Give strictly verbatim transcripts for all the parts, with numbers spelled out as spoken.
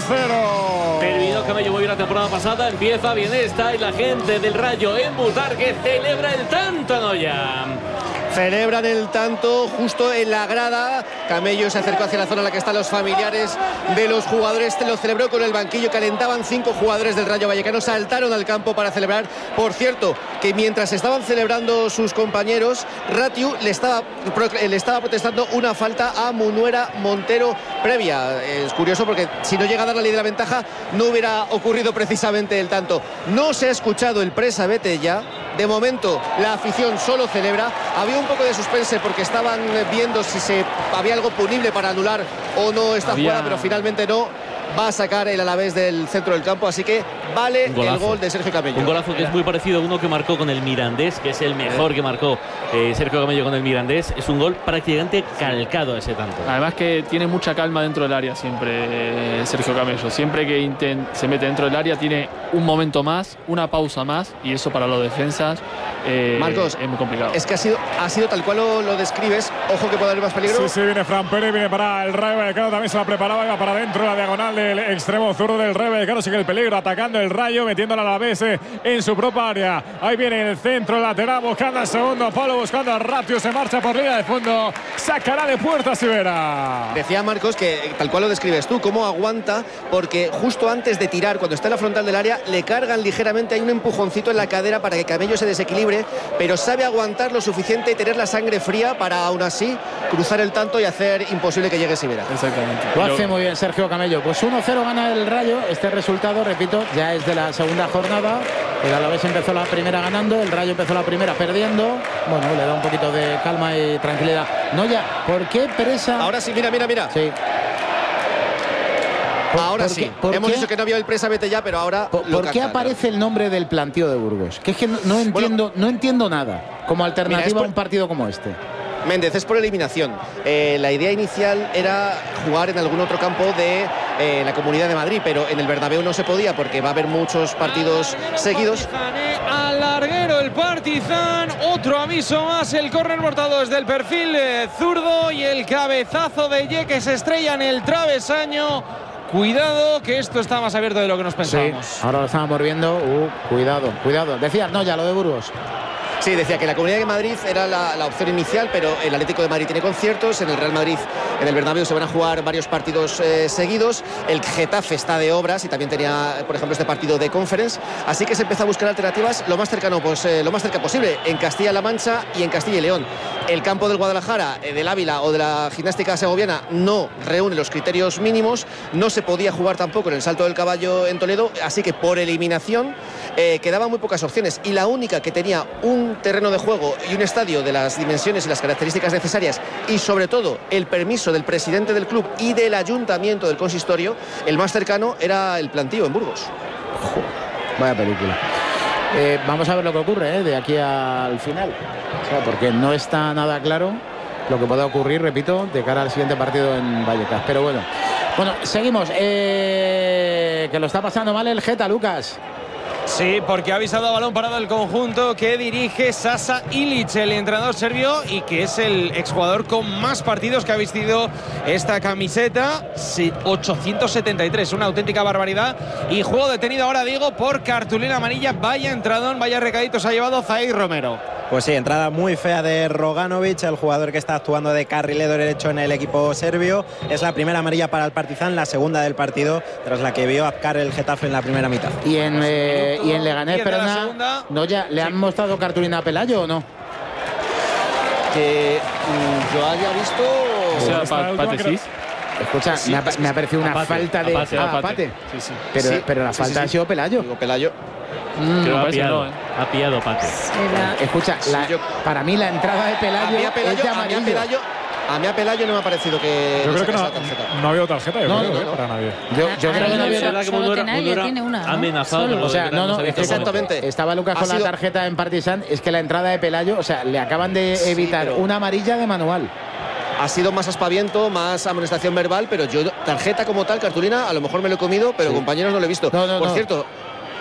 cero. Terminó Camello muy bien la temporada pasada, empieza bien esta y la gente del Rayo en Butarque celebra el tanto, Noya. Celebran el tanto justo en la grada. Camello se acercó hacia la zona en la que están los familiares de los jugadores. Lo celebró con el banquillo. Calentaban cinco jugadores del Rayo Vallecano. Saltaron al campo para celebrar. Por cierto, que mientras estaban celebrando sus compañeros, Ratiu le estaba, le estaba protestando una falta a Munuera Montero previa. Es curioso porque si no llega a dar la ley de la ventaja, no hubiera ocurrido precisamente el tanto. No se ha escuchado el presa vete ya. De momento la afición solo celebra. Había un poco de suspense porque estaban viendo si se había algo punible para anular o no esta había... jugada, pero finalmente no. Va a sacar el Alavés del centro del campo, así que vale el gol de Sergio Camello. Un golazo que es muy parecido a uno que marcó con el Mirandés, que es el mejor que marcó eh, Sergio Camello con el Mirandés. Es un gol prácticamente calcado a ese tanto. Además que tiene mucha calma dentro del área siempre eh, Sergio Camello. Siempre que intent, se mete dentro del área tiene un momento más, una pausa más, y eso para los defensas eh, Marcos, es muy complicado. Es que ha sido, ha sido tal cual lo, lo describes. Ojo que puede haber más peligro. Sí, sí, viene Fran Pérez, viene para el Rayo Vallecano, también se la preparaba, iba para adentro, la diagonal del extremo zurdo del Rayo Vallecano. Sigue el peligro, atacando el Rayo, metiéndola a la vez en su propia área. Ahí viene el centro lateral, buscando al segundo palo, buscando a Ratiu, se marcha por línea de fondo, sacará de puerta Sivera. Decía Marcos que tal cual lo describes tú, cómo aguanta, porque justo antes de tirar, cuando está en la frontal del área, le cargan ligeramente, hay un empujoncito en la cadera para que Camello se desequilibre, pero sabe aguantar lo suficiente y tener la sangre fría para aún así cruzar el tanto y hacer imposible que llegue Sivera. Exactamente. Lo hace muy bien Sergio Camello. Pues uno cero gana el Rayo. Este resultado, repito, ya es de la segunda jornada. El Alavés empezó la primera ganando, el Rayo empezó la primera perdiendo. Bueno, le da un poquito de calma y tranquilidad. Noya, ¿por qué presa? Ahora sí, mira, mira, mira. Sí. Por, ahora por sí. qué, por Hemos qué, dicho que no había el presa vete ya, pero ahora ¿Por, lo ¿por qué canta, aparece el nombre del planteo de Burgos? Que es que no, no entiendo, bueno, no entiendo nada como alternativa mira, por... a un partido como este. Méndez, es por eliminación. Eh, la idea inicial era jugar en algún otro campo de eh, la Comunidad de Madrid, pero en el Bernabéu no se podía porque va a haber muchos partidos seguidos. Al larguero el Partizan, otro aviso más, el córner mortado desde el perfil eh, zurdo y el cabezazo de Ye que se estrella en el travesaño. Cuidado, que esto está más abierto de lo que nos pensábamos. Sí, ahora lo estábamos viendo. Uh, cuidado, cuidado. Decías, no, ya lo de Burgos. Sí, decía que la Comunidad de Madrid era la, la opción inicial, pero el Atlético de Madrid tiene conciertos, en el Real Madrid, en el Bernabéu se van a jugar varios partidos eh, seguidos, el Getafe está de obras y también tenía, por ejemplo, este partido de Conference, así que se empezó a buscar alternativas lo más cercano, pues eh, lo más cerca posible, en Castilla-La Mancha y en Castilla y León. El campo del Guadalajara, eh, del Ávila o de la Gimnástica Segoviana no reúne los criterios mínimos, no se podía jugar tampoco en el Salto del Caballo en Toledo, así que por eliminación eh, quedaban muy pocas opciones y la única que tenía un terreno de juego y un estadio de las dimensiones y las características necesarias y sobre todo el permiso del presidente del club y del ayuntamiento del consistorio, el más cercano era el plantío en Burgos. Joder, vaya película. Eh, vamos a ver lo que ocurre eh, de aquí al final, o sea, porque no está nada claro lo que pueda ocurrir, repito, de cara al siguiente partido en Vallecas, pero bueno, bueno, seguimos, eh, que lo está pasando mal el Geta, Lucas. Sí, porque ha avisado a balón parado el conjunto que dirige Sasa Ilic, el entrenador serbio, y que es el exjugador con más partidos que ha vestido esta camiseta, ochocientos setenta y tres, una auténtica barbaridad. Y juego detenido ahora, digo, por cartulina amarilla. Vaya entradón, vaya recaditos ha llevado Zaid Romero. Pues sí, entrada muy fea de Roganovic, el jugador que está actuando de carrilero derecho en el equipo serbio. Es la primera amarilla para el Partizan, la segunda del partido, tras la que vio Apcar el Getafe en la primera mitad. Y en, eh, y en Leganés, perdona, ¿no ya le han sí. mostrado cartulina a Pelayo o no? Que mm, yo haya visto... O sea, pa, Pate, sí. Escucha, sí, me, ha, me ha parecido una apate, falta de... Apate, ah, apate. apate. Sí, sí. Pero, sí, pero la sí, falta sí, sí. ha sido Pelayo. Digo, Pelayo. Mm, Creo ha pillado, no, ¿eh? ha pillado Pate. Escucha, la, sí, yo, para mí la entrada de Pelayo, a Pelayo es de a amarillo. mí a Pelayo, a mí a Pelayo no me ha parecido que... Yo creo que no, tarjeta. no ha habido tarjeta, yo no, creo, no, eh, no. para nadie. Yo, yo creo que no había... Solo, solo Munura, tiene una, ¿no? amenazado. Solo. O sea, no, no, exactamente. Estaba Lucas con sido... la tarjeta en Partizan, es que la entrada de Pelayo, o sea, le acaban de evitar sí, pero... una amarilla de manual. Ha sido más aspaviento, más amonestación verbal, pero yo tarjeta como tal, cartulina, a lo mejor me lo he comido, pero sí. compañeros no lo he visto. No, no, Por no. cierto,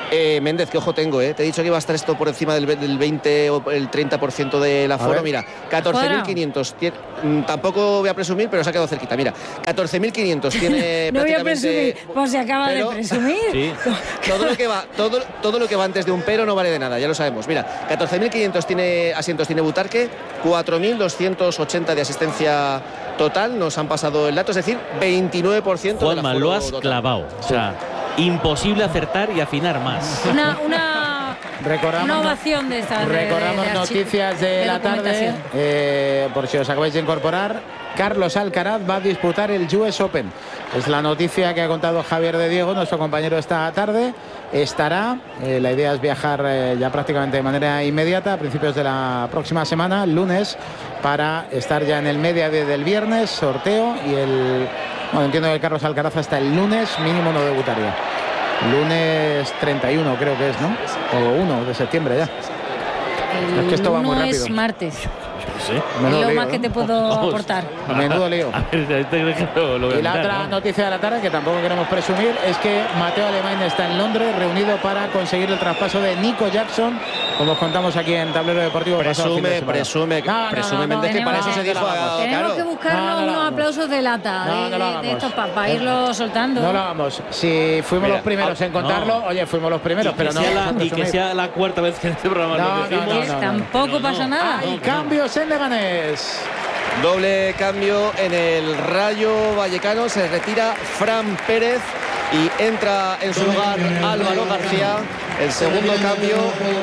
Eh, Méndez, que ojo tengo, ¿eh? Te he dicho que iba a estar esto por encima del, del veinte o el treinta por ciento del aforo. Mira, catorce mil quinientos. Tampoco voy a presumir, pero se ha quedado cerquita. Mira, catorce mil quinientos tiene no prácticamente... voy a presumir, pues se acaba pero, de presumir. Sí. todo, lo que va, todo, todo lo que va antes de un pero no vale de nada, ya lo sabemos. Mira, catorce mil quinientos tiene asientos tiene Butarque, cuatro mil doscientos ochenta de asistencia total, nos han pasado el dato, es decir, veintinueve por ciento Juanma, lo has total. Clavado. O sea, imposible acertar y afinar más. Una, una, una ovación de estas. Recordamos de, de, de noticias de, de la tarde, eh, por si os acabáis de incorporar. Carlos Alcaraz va a disputar el U S Open. Es la noticia que ha contado Javier de Diego, nuestro compañero, esta tarde. Estará, eh, la idea es viajar eh, ya prácticamente de manera inmediata a principios de la próxima semana, lunes, para estar ya en el media del viernes, sorteo, y el... Bueno, entiendo que Carlos Alcaraz hasta el lunes mínimo no debutaría. Lunes treinta y uno creo que es, ¿no? O uno de septiembre ya. El es que esto va muy rápido. Es martes. Sí. Menudo lo lío, más ¿no? que te puedo Vamos. aportar. Menudo lío. A ver, lo, lo y la mirar, otra ¿no? noticia de la tarde, que tampoco queremos presumir, es que Mateo Alemán está en Londres reunido para conseguir el traspaso de Nico Jackson, como os contamos aquí en Tablero Deportivo. Presume, presume, no, no, presume, no, no, que tenemos, para eso se dijo. Tenemos Claro. que buscarnos No, no lo unos hagamos. aplausos de lata No, de, no lo de, de estos para pa Eh, irlo soltando. No lo hagamos. Si fuimos Mira, los primeros en contarlo, no. oye, fuimos los primeros, Y pero que no. sea vamos a la, y que presumir. sea la cuarta vez que en este programa No, lo no, decimos. no, no, no. Tampoco Pero pasa no. nada. Hay cambios en Leganés. Doble cambio en el Rayo Vallecano, se retira Fran Pérez y entra en su lugar Álvaro García. El segundo cambio.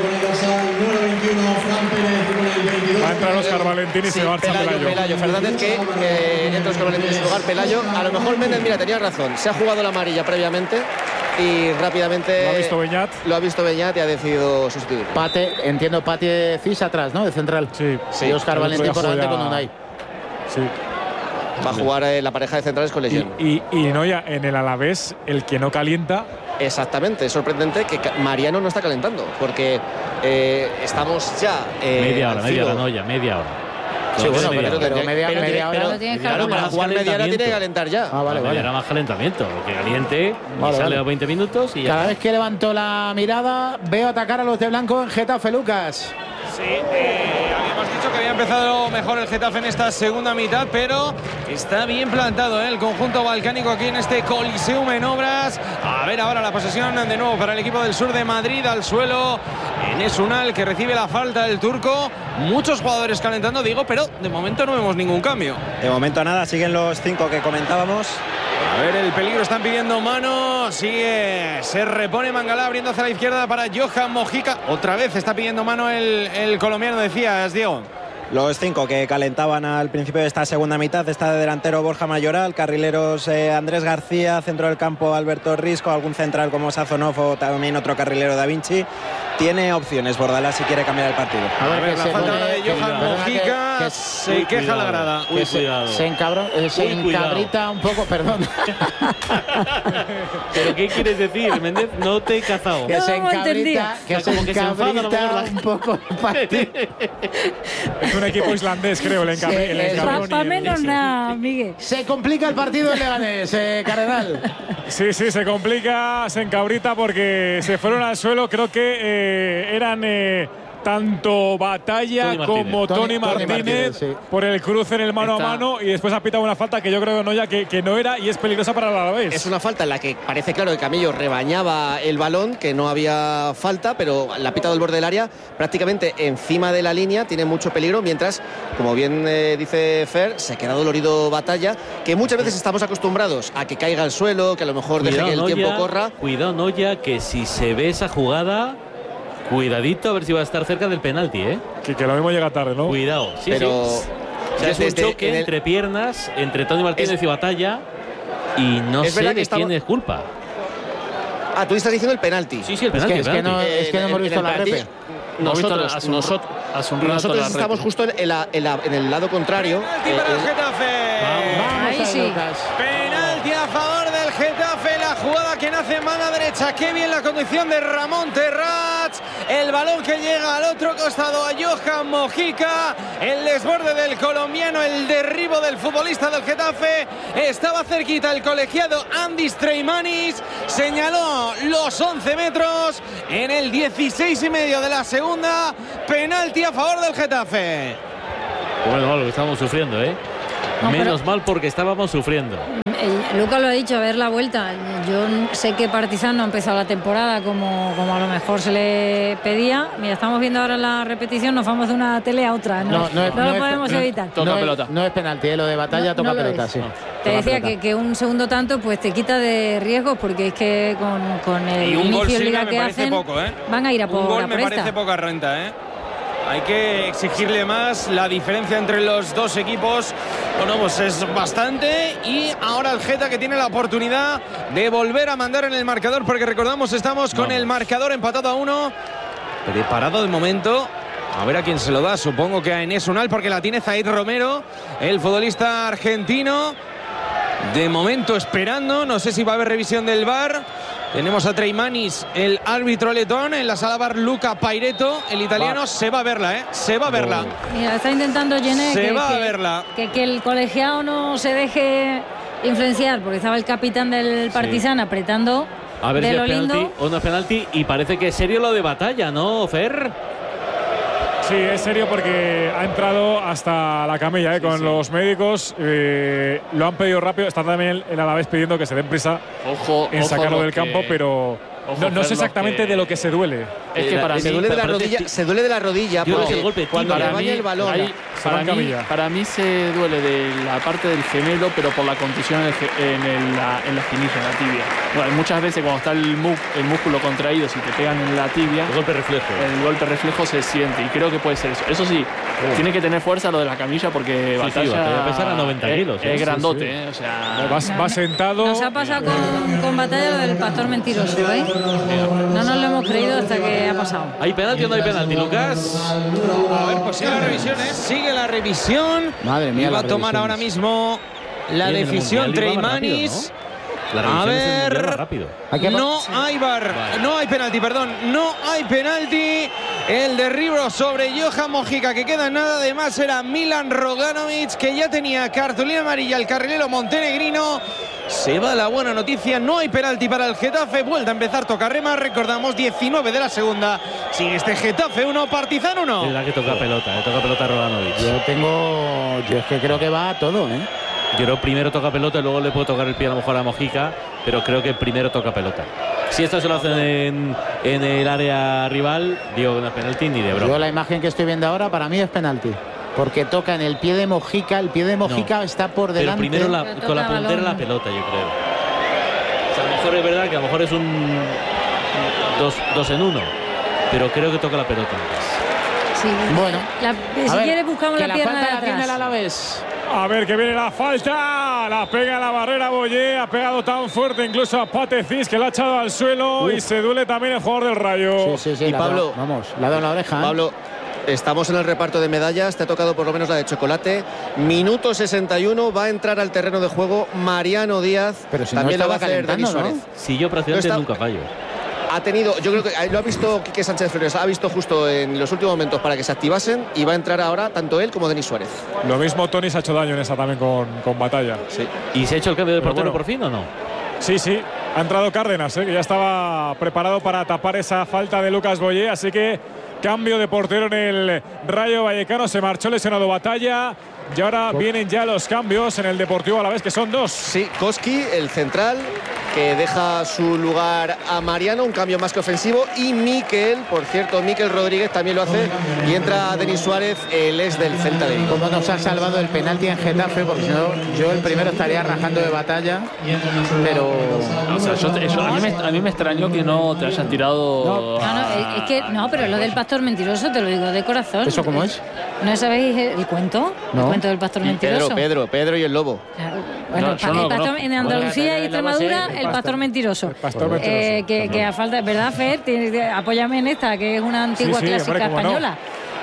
Va a entrar Óscar Valentín y Sí, se marcha Pelayo, Pelayo. Pelayo Fernández, que eh, entra Óscar Valentín en su lugar. Pelayo, a lo mejor Méndez, mira, tenía razón. Se ha jugado la amarilla previamente y rápidamente Lo ha visto Beñat. Lo ha visto Beñat y ha decidido sustituir. Pate, entiendo, Pate Cis atrás, ¿no? De central. Sí, Sí. Y Óscar El otro Valentín día por jugó delante ya- con Unai. Sí. Va a jugar eh, la pareja de centrales con Y, Leyen. y, y no, ya en el Alavés, el que no calienta. Exactamente, es sorprendente que Ca- Mariano no está calentando, porque eh, estamos ya. eh, Media hora, al media filo. hora, no ya, media hora. Sí, No, bueno, media pero, hora. pero media, Pero media tiene- hora. pero- Lo tienes que Claro, para más jugar media hora calentamiento. tiene que calentar ya. Ah, vale, La media vale. hora más calentamiento, que caliente Vale, y sale vale. a veinte minutos y ya. Cada vez que levanto la mirada, veo atacar a los de blanco en Getafe, Lucas. Sí, eh, habíamos dicho que había empezado mejor el Getafe en esta segunda mitad, pero está bien plantado ¿eh? el conjunto balcánico aquí en este Coliseum en obras. A ver ahora la posesión de nuevo para el equipo del sur de Madrid, al suelo Enes Unal, que recibe la falta del turco. Muchos jugadores calentando, digo, pero de momento no vemos ningún cambio. De momento nada, siguen los cinco que comentábamos. A ver, el peligro, están pidiendo mano. Sigue, se repone Mangalá abriendo hacia la izquierda para Johan Mojica. Otra vez está pidiendo mano el, el colombiano, decías, Diego. Los cinco que calentaban al principio de esta segunda mitad. Está de delantero Borja Mayoral, carrileros eh, Andrés García, centro del campo Alberto Risco, algún central como Sazonov o también otro carrilero Da Vinci. Tiene opciones Bordalás si quiere cambiar el partido. A ver, A ver, que la se falta pone- ahora de que- Johan perdona, Mojica. que- que- Se Uy, queja cuidado. la grada. Uy, que se, cuidado. se, encabro- eh, se Uy, cuidado. encabrita un poco, perdón. ¿Pero qué quieres decir, Méndez? No te he cazado. que No, se no entendía. encabrita, que O se sea, como que se enfada, a lo encabrita mejor, la- un poco el partido. Es un equipo islandés, creo, el, enca- Sí, el es- encabrón y Para el- menos nada, Miguel. Se complica el partido en Leganés, eh, Cardenal. Sí, sí, se complica, se encabrita porque se fueron al suelo. Creo que eh, eran eh, tanto Batalla Tony Martínez. como Tony, Tony- Tony Martínez, Martínez, sí. por el cruce en el mano Está- a mano y después ha pitado una falta que yo creo no, ya que, que no era y es peligrosa para el Alavés. Es una falta en la que parece claro que Camello rebañaba el balón, que no había falta, pero la ha pitado el borde del área prácticamente encima de la línea, tiene mucho peligro, mientras, como bien eh, dice Fer, se queda dolorido Batalla, que muchas veces estamos acostumbrados a que caiga al suelo, que a lo mejor deje que el Noya, tiempo corra. Cuidado, Noya, que si se ve esa jugada, cuidadito a ver si va a estar cerca del penalti, ¿eh? Que, que lo mismo llega tarde, ¿no? Cuidado. Sí, Pero sí. O sea, es un desde- choque en el- entre piernas, entre Tony Martínez Es- y Batalla, y no Es sé verdad de que estamos- quién es culpa. Ah, tú estás diciendo el penalti. Sí, sí, el Es penalti. que, el es que no, penalti. es que no En- hemos en visto el la penalti, repe. Nosotros, hace un- nosotros, hace un rato nosotros la estamos repe. justo en, la- en la- en el lado contrario. Penalti Eh, para el eh, Getafe. Vamos Ahí a sí. Lucas. Penalti a favor del Getafe. La jugada que nace en banda derecha. Qué bien la conducción de Ramón Terrats. El balón que llega al otro costado a Johan Mojica. El desborde del colombiano, el derribo del futbolista del Getafe. Estaba cerquita el colegiado Andis Treimanis. Señaló los once metros en el dieciséis y medio de la segunda. Penalti a favor del Getafe. Bueno, lo que estamos sufriendo, ¿eh? No, Menos pero- mal porque estábamos sufriendo. El- Lucas lo ha dicho, a ver la vuelta. Yo sé que Partizan no ha empezado la temporada como, como a lo mejor se le pedía. Mira, estamos viendo ahora la repetición, nos vamos de una tele a otra. No, No, no es- no no lo es- podemos no- evitar. Toca no pelota. Es, no es penalti, ¿eh? Lo de batalla No, toca no lo pelota, es. sí. Te Toca decía pelota. que, que un segundo tanto pues te quita de riesgos porque es que con, con el Y un gol, inicio de Silvia, liga me que parece hacen poco, ¿eh? van a ir a por, Un gol a me por esta. parece poca renta, ¿eh? Hay que exigirle más. La diferencia entre los dos equipos, bueno, pues es bastante. Y ahora el Geta, que tiene la oportunidad de volver a mandar en el marcador, porque recordamos, estamos con Vamos. el marcador empatado a uno. Preparado de momento. A ver a quién se lo da. Supongo que a Enes Unal, porque la tiene Zaid Romero, el futbolista argentino. De momento esperando. No sé si va a haber revisión del V A R. Tenemos a Treimanis, el árbitro letón. En la sala V A R, Luca Paireto, el italiano. Va. Se va a verla, ¿eh? Se va a verla. Mira, está intentando Gené Se que, va a que- verla. Que, que el colegiado no se deje influenciar porque estaba el capitán del Partizan apretando A ver de si lo es penalti lindo. o no es penalti. Y parece que es serio lo de batalla, ¿no, Fer? Sí, es serio porque ha entrado hasta la camilla, ¿eh? Con sí. los médicos. eh, lo han pedido rápido. Está también el Alavés pidiendo que se den prisa Ojo, en ojo sacarlo lo del que- campo, pero ojo, no, no Fer, sé lo exactamente que- de lo que se duele. Es que Eh, para la- mí, Se duele de la parece rodilla, ti- se duele de la rodilla Yo creo porque que el golpe cuando tibia. le vaya el balón. ahí, Se va para, en mí, camilla. para mí se duele de la parte del gemelo, pero por la contusión en, el ge- en, el- la, en la espinilla, en la tibia. Bueno, muchas veces cuando está el, mu- el músculo contraído, si te pegan en la tibia, El golpe reflejo. el golpe reflejo se siente y creo que puede ser eso. Eso sí, tiene que tener fuerza lo de la camilla porque Sí, sí, batalla Batalla pesa a noventa es- kilos, ¿eh? Es Sí, grandote, sí. ¿eh? O sea, Va, va sentado. Nos ha pasado con, con batalla lo del pastor mentiroso, ¿eh? No nos lo hemos creído hasta que ha pasado. ¿Hay penalti o no hay penalti, Lucas? A ver, pues sigue la revisión, ¿eh? Sigue la revisión. Madre mía, Y va a las tomar revisiones. ahora mismo la Bien, en el decisión Mundial iba más Treimanis. rápido, ¿no? La A revisión es el Mundial ver. más rápido. Hay que- No hay V A R, no hay penalti, perdón, no hay penalti. El derribo sobre Johan Mojica, que queda en nada. Además era Milan Roganovic, que ya tenía cartulina amarilla el carrilero montenegrino. Se va la buena noticia, no hay penalti para el Getafe. Vuelta a empezar Tocarrema, recordamos diecinueve de la segunda. Sigue este Getafe uno, Partizan Es uno. la que toca pelota, eh, toca pelota a Roganovic. Yo tengo. Yo es que creo que va a todo, ¿eh? Yo creo primero toca pelota y luego le puedo tocar el pie a lo mejor a Mojica, pero creo que primero toca pelota. Si esto se lo hacen en, en el área rival, digo que no es penalti ni de Yo broma. la imagen que estoy viendo ahora para mí es penalti. Porque toca en el pie de Mojica, el pie de Mojica está por Pero delante. primero la- Pero con la toca puntera balón. la pelota, yo creo. O sea, a lo mejor es verdad que a lo mejor es un dos, dos en uno, pero creo que toca la pelota antes. Sí. Bueno. La- A si ver, quieres buscamos que la pierna falta de la tiene el atrás. Alavés. A ver que viene la falta. La pega en la barrera Boyé. Ha pegado tan fuerte incluso a Patecís que la ha echado al suelo. Uf. Y se duele también el jugador del Rayo. Sí, sí, sí. Y la Pablo- da- vamos, la ha dado en la oreja. ¿eh? Pablo, estamos en el reparto de medallas. Te ha tocado por lo menos la de chocolate. Minuto sesenta y uno. Va a entrar al terreno de juego Mariano Díaz. Pero si no También lo va a estaba hacer Dani calentando, ¿no? Suárez. Si yo prácticamente No está- nunca fallo. Ha tenido, yo creo que lo ha visto Quique Sánchez Flores, ha visto justo en los últimos momentos para que se activasen y va a entrar ahora tanto él como Denis Suárez. Lo mismo Tony se ha hecho daño en esa también con, con batalla. Sí. ¿Y se ha hecho el cambio de Pero portero bueno. por fin o no? Sí, sí. Ha entrado Cárdenas, ¿eh? Que ya estaba preparado para tapar esa falta de Lucas Boyé. Así que cambio de portero en el Rayo Vallecano. Se marchó lesionado Batalla. Y ahora vienen ya los cambios en el Deportivo Alavés, que son dos. Sí, Koski, el central, que deja su lugar a Mariano, un cambio más que ofensivo. Y Miquel, por cierto, Miquel Rodríguez también lo hace. Y entra Denis Suárez, el ex del Celta de Vigo. Cómo nos ha salvado el penalti en Getafe, porque si no, yo el primero estaría rajando de batalla. Pero. o sea, yo te- yo- a, mí me, a mí me extrañó que no te hayan tirado. No, no, a- es es que no, pero lo del pastor mentiroso te lo digo de corazón. ¿Eso cómo es? ¿No sabéis el cuento? El No. cuento del pastor mentiroso. Pedro, Pedro, Pedro y el Lobo. Claro. Bueno, No, yo pa- no el lo pastor- conozco. en Andalucía Bueno, y el Extremadura, pastor- el pastor mentiroso. El pastor Eh, mentiroso. que, que a falta, ¿verdad, Fer? Tienes- Apóyame en esta, que es una antigua sí, hombre, clásica cómo no. española.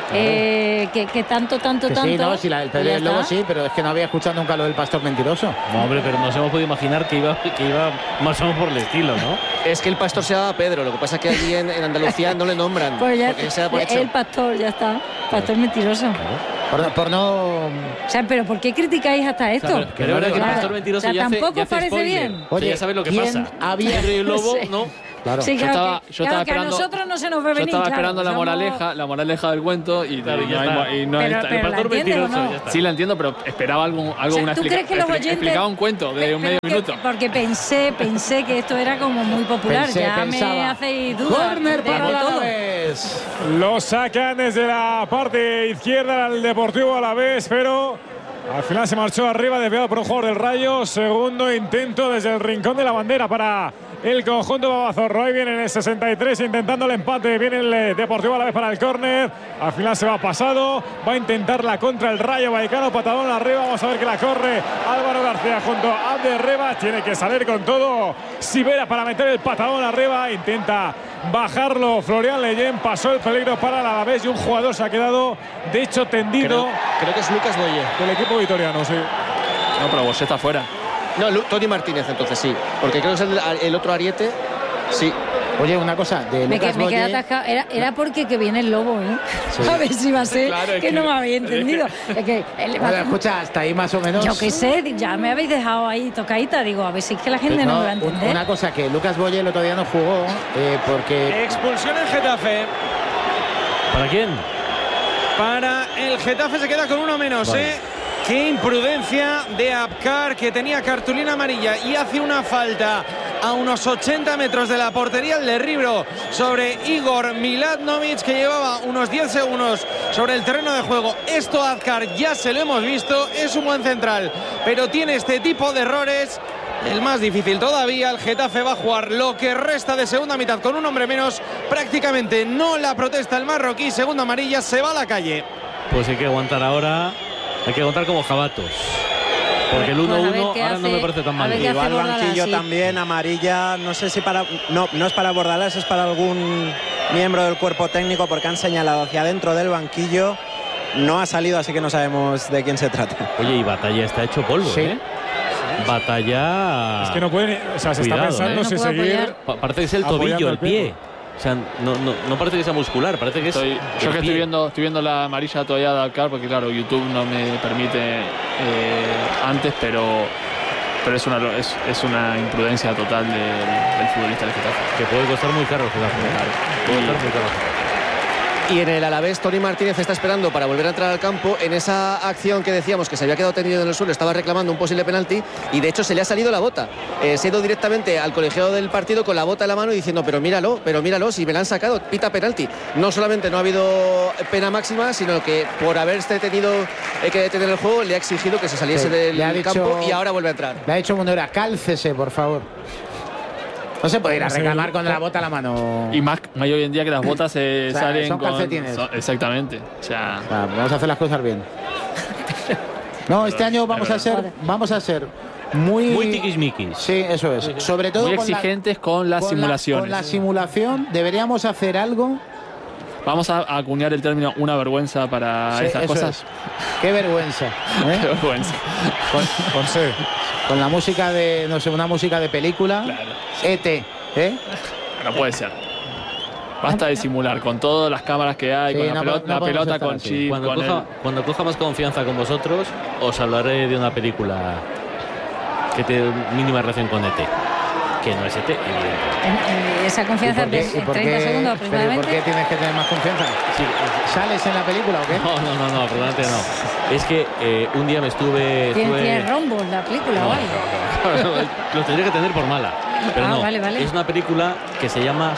eh, que, que tanto, tanto, Que tanto. sí, no, si la, el pues Pérez ya Lobo está. sí, pero es que no había escuchado nunca lo del pastor mentiroso. No, hombre, pero nos hemos podido imaginar que iba, que iba más o menos por el estilo, ¿no? Es que el pastor se llama Pedro, lo que pasa es que allí en, en Andalucía no le nombran. Pues ya, porque se da por hecho. el pastor, ya está. Pastor mentiroso. Por, por no... O sea, pero ¿por qué criticáis hasta esto? O sea, pero, pero es verdad que el Claro. pastor mentiroso O sea, ya hace, tampoco ya hace parece spoiler. bien. O sea, Oye, ya sabes lo que ¿quién pasa. había- Pedro y el lobo, Sí. ¿no? Claro. Sí, Yo claro, estaba- que, yo claro estaba que a esperando- nosotros no se nos ve Yo venir. estaba claro, esperando la somos- moraleja, la moraleja del cuento y, Claro, y ya no, está. hay, y no Pero- está. pero- El pastor ¿la entiendes o mentiroso, no? ya está. Sí la entiendo, pero esperaba algo, algo O sea, una ¿tú explica- crees que los expli- oyentes explicaba un cuento de Pe- un medio pero que- minuto. Porque pensé, pensé que esto era como muy popular. Pensé, ya me pensaba. hacéis dudas. Córner de para el todo. Alavés. Lo sacan desde la parte izquierda al Deportivo Alavés, pero al final se marchó arriba, desviado por un jugador del Rayo. Segundo intento desde el rincón de la bandera para el conjunto babazorro. Ahí viene en el sesenta y tres intentando el empate. Viene el eh, Deportivo Alavés para el córner. Al final se va pasado. Va a intentar la contra el Rayo Vallecano. Patadón arriba. Vamos a ver que la corre Álvaro García junto a Abder Reba. Tiene que salir con todo Sivera para meter el patadón arriba. Intenta bajarlo Florian Leyen. Pasó el peligro para el Alavés y un jugador se ha quedado de hecho tendido Creo, creo que es Lucas Boye. del equipo vitoriano. Sí. No, pero vos está fuera. No, Lu- Tony Martínez entonces sí. Porque creo que es el, el otro Ariete. Sí. Oye, una cosa, de Me, Lucas que- me quedé Boye- atascado. Era, era porque que viene el lobo, ¿eh? Sí. A ver si va a ser Claro, es que, que- no me había entendido. Es que él- Bueno, escucha, hasta ahí más o menos. yo qué sé, ya me habéis dejado ahí tocadita. Digo, a ver si es que la gente no, No, me va a un- entender. una cosa, que Lucas Boye el otro día no jugó eh, porque... Expulsión en Getafe. ¿Para quién? Para el Getafe se queda con uno menos, Vale. ¿eh? Qué imprudencia de Abkar, que tenía cartulina amarilla y hace una falta a unos ochenta metros de la portería el derribro sobre Igor Miladnovic, que llevaba unos diez segundos sobre el terreno de juego. Esto a Abkar ya se lo hemos visto, es un buen central, pero tiene este tipo de errores. El más difícil todavía, el Getafe va a jugar lo que resta de segunda mitad con un hombre menos. Prácticamente no la protesta el marroquí, segunda amarilla, se va a la calle. Pues hay que aguantar ahora. Hay que aguantar como jabatos. Porque el Pues a ver uno uno qué ahora no hace- me parece tan a mal. ver qué Y va hace al Bordalás, banquillo sí. también, amarilla, no sé si para... No, no es para Bordalás, es para algún miembro del cuerpo técnico porque han señalado hacia adentro del banquillo. No ha salido, así que no sabemos de quién se trata. Oye, y Batalla está hecho polvo, Sí. ¿eh? Batalla... Es que no pueden. O sea, se Cuidado, está pensando ¿eh? si No puede seguir. apoyar. Pa- Parece que es el Apoyando tobillo, el el pie. O sea, no, no, no parece que sea muscular, parece que es. Estoy- el yo que estoy pie. viendo, estoy viendo la amarilla todavía de Alcar, porque claro, YouTube no me permite eh, antes, pero pero es una es, es una imprudencia total del, del futbolista del Getafe. Que puede costar muy caro el Getafe, ¿eh? Puede costar muy caro. Y en el Alavés, Tony Martínez está esperando para volver a entrar al campo. En esa acción que decíamos que se había quedado tendido en el suelo, estaba reclamando un posible penalti y de hecho se le ha salido la bota. Eh, se ha ido directamente al colegiado del partido con la bota en la mano y diciendo, pero míralo, pero míralo, si me la han sacado, pita penalti. No solamente no ha habido pena máxima, sino que por haberse tenido eh, que detener el juego, le ha exigido que se saliese Sí, del le ha dicho- campo y ahora vuelve a entrar. Le ha dicho Munera, cálcese, por favor. No se puede ir a No sé, reclamar con la bota a la mano. Y más, más hoy en día que las botas se O sea, salen son con calcetines. son- exactamente. O sea, O sea, vamos a hacer las cosas bien. No, este año vamos a ser, vamos a ser muy, Muy tiquismiquis. Sí, eso es. Sobre todo muy con la- exigentes con las con la- simulaciones. con la simulación deberíamos hacer algo. Vamos a acuñar el término una vergüenza para Sí, estas eso cosas. es. Qué vergüenza. ¿eh? Qué vergüenza. Con, Con C. con la música de, no sé, una música de película. Claro. E T, ¿eh? No puede ser. Basta de simular con todas las cámaras que hay, Sí, con la no pelota, po- no la podemos pelota estar con así. chip, Cuando con coja, el- cuando coja más confianza con vosotros, os hablaré de una película que tiene mínima relación con E T. Que no es E T, evidentemente. En- en esa ¿Y confianza por qué- de y por treinta qué- segundos pero ¿y ¿Por aproximadamente. qué tienes que tener más confianza? Sí, ¿Sales en la película o qué? no, no, no, no, probablemente no. Es que eh, un día me estuve. Tiene, estuve- tiene rombos la película o algo. Lo tendría que tener por mala. Pero Ah, no, vale, vale. es una película que se llama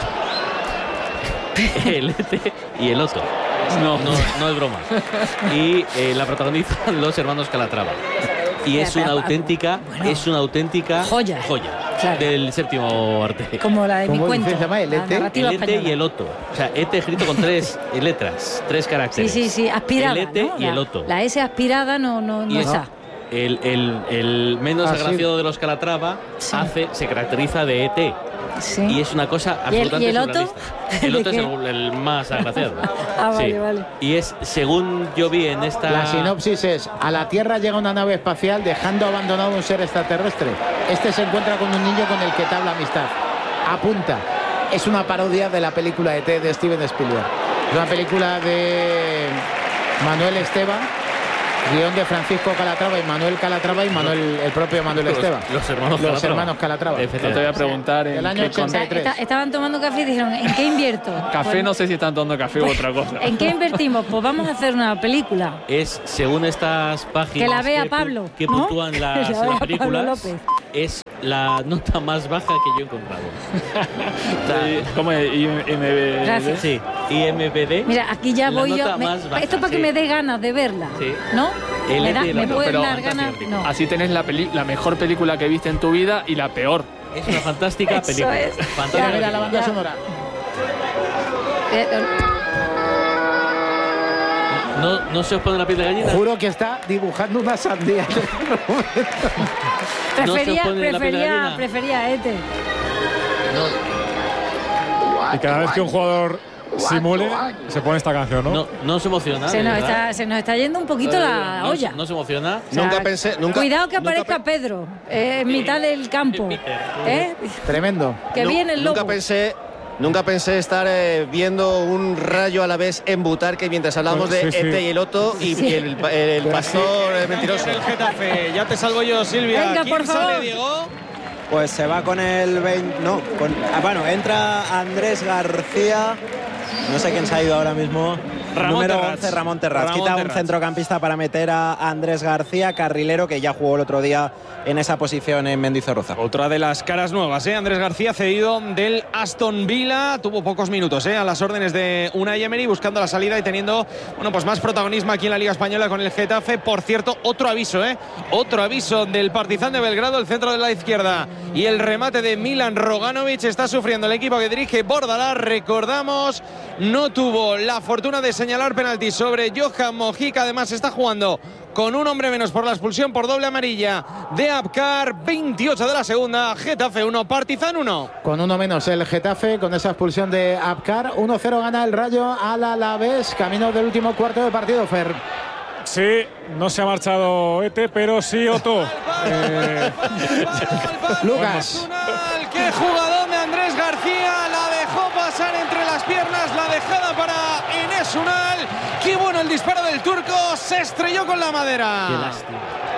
El E T y el Otto. No. no, no es broma. Y eh, la protagonizan los hermanos Calatrava. Y es una auténtica, Bueno. es una auténtica Joya. Claro. del séptimo arte. Como la de mi ¿Cómo cuento. dice? ¿Se llama el la E T? narrativa El E T española. y el Otto. O sea, E T escrito con tres letras, tres Sí, caracteres. sí, sí, aspirada. El E T ¿no? y la, el Otto. La S aspirada no, no, no Y es- está. El, el- el menos Ah, sí. agraciado de los Calatrava Sí. hace, se caracteriza de E T. Sí. Y es una cosa ¿Y el- absolutamente y el Otto? surrealista. El Otto es el, el más agraciado. Ah, vale, Sí. vale. Y es, según yo vi en esta... La sinopsis es: a la Tierra llega una nave espacial dejando abandonado un ser extraterrestre. Este se encuentra con un niño con el que tabla amistad. Apunta. Es una parodia de la película E T de Steven Spielberg. Es una película de Manuel Esteba, guión de Francisco Calatrava y Manuel Calatrava y Manuel, el propio Manuel Los- Esteba. los hermanos Los Calatrava. hermanos Calatrava. No te voy a preguntar en El año qué con- O sea, ochenta y tres. esta- estaban tomando café y dijeron, ¿en qué invierto? Café, Pues, no sé si están tomando café u otra cosa. ¿En qué invertimos? Pues vamos a hacer una película. Es, según estas páginas Que la vea pu- Pablo, que ¿no? puntúan Que las, la vea las Pablo películas, López. es la nota más baja que yo he encontrado. Sí, ¿cómo es? I M B D? Gracias. Sí, I M B D. Mira, aquí ya la voy yo. nota me- más baja, esto para que sí. me dé ganas de verla. Sí. ¿no? El Me, da- Eti y el me otro, pueden pero dar ganas. fantástico. No. Así tenés la, peli la mejor película que viste en tu vida y la peor. Es una fantástica Eso película. es. Fantástica Mira, mira la película. banda Ya. sonora. Eh, eh, No, no se os pone la piel de gallina. Juro que está dibujando una sandía. No se prefería, os pone la piel de prefería, gallina. prefería a Ete. Y cada vez que un jugador simule, se pone esta canción, ¿no? No, no se emociona. Se de nos, verdad. está, se nos está yendo un poquito Eh, la no, olla. No se emociona. O sea, Nunca pensé- nunca- cuidado que nunca aparezca Pedro eh, en mitad del campo. ¿Eh? Tremendo. Que Nu- viene el lobo. Nunca pensé, nunca pensé estar eh, viendo un Rayo a la vez en Butarque mientras hablábamos Pues, de sí, sí. Ete y el Otto y, Sí. y el, el pastor eh, mentiroso. El Getafe, ya te salvo yo, Silvia. Venga, ¿Quién por sale, favor. Diego? Pues se va con el veinte. No, con, ah, bueno, entra Andrés García. No sé quién se ha ido ahora mismo. Ramón Número Terrats. once, Ramón Terrats. Ramón Quita un Terrats. centrocampista para meter a Andrés García, carrilero, que ya jugó el otro día en esa posición en Mendizorroza. Otra de las caras nuevas, ¿eh? Andrés García, cedido del Aston Villa. Tuvo pocos minutos, ¿eh? A las órdenes de Unai Emery, buscando la salida y teniendo, bueno, pues más protagonismo aquí en la Liga Española con el Getafe. Por cierto, otro aviso, ¿eh? Otro aviso del Partizan de Belgrado, el centro de la izquierda. Y el remate de Milan Roganovic está sufriendo el equipo que dirige Bordalás. Recordamos, no tuvo la fortuna de señalar penalti sobre Johan Mojica. Además, está jugando con un hombre menos por la expulsión por doble amarilla de Abkar. Veintiocho de la segunda, Getafe uno, Partizan uno. Con uno menos el Getafe, con esa expulsión de Abkar. uno cero gana el Rayo al Alavés. Camino del último cuarto de partido, Fer. Sí, no se ha marchado Ete, pero sí Otto. Eh, Lucas. Nacional, qué jugador de Andrés García, la dejó pasar entre las piernas, la dejada para Enes Unal. Qué bueno el disparo del turco, se estrelló con la madera. Qué lástima.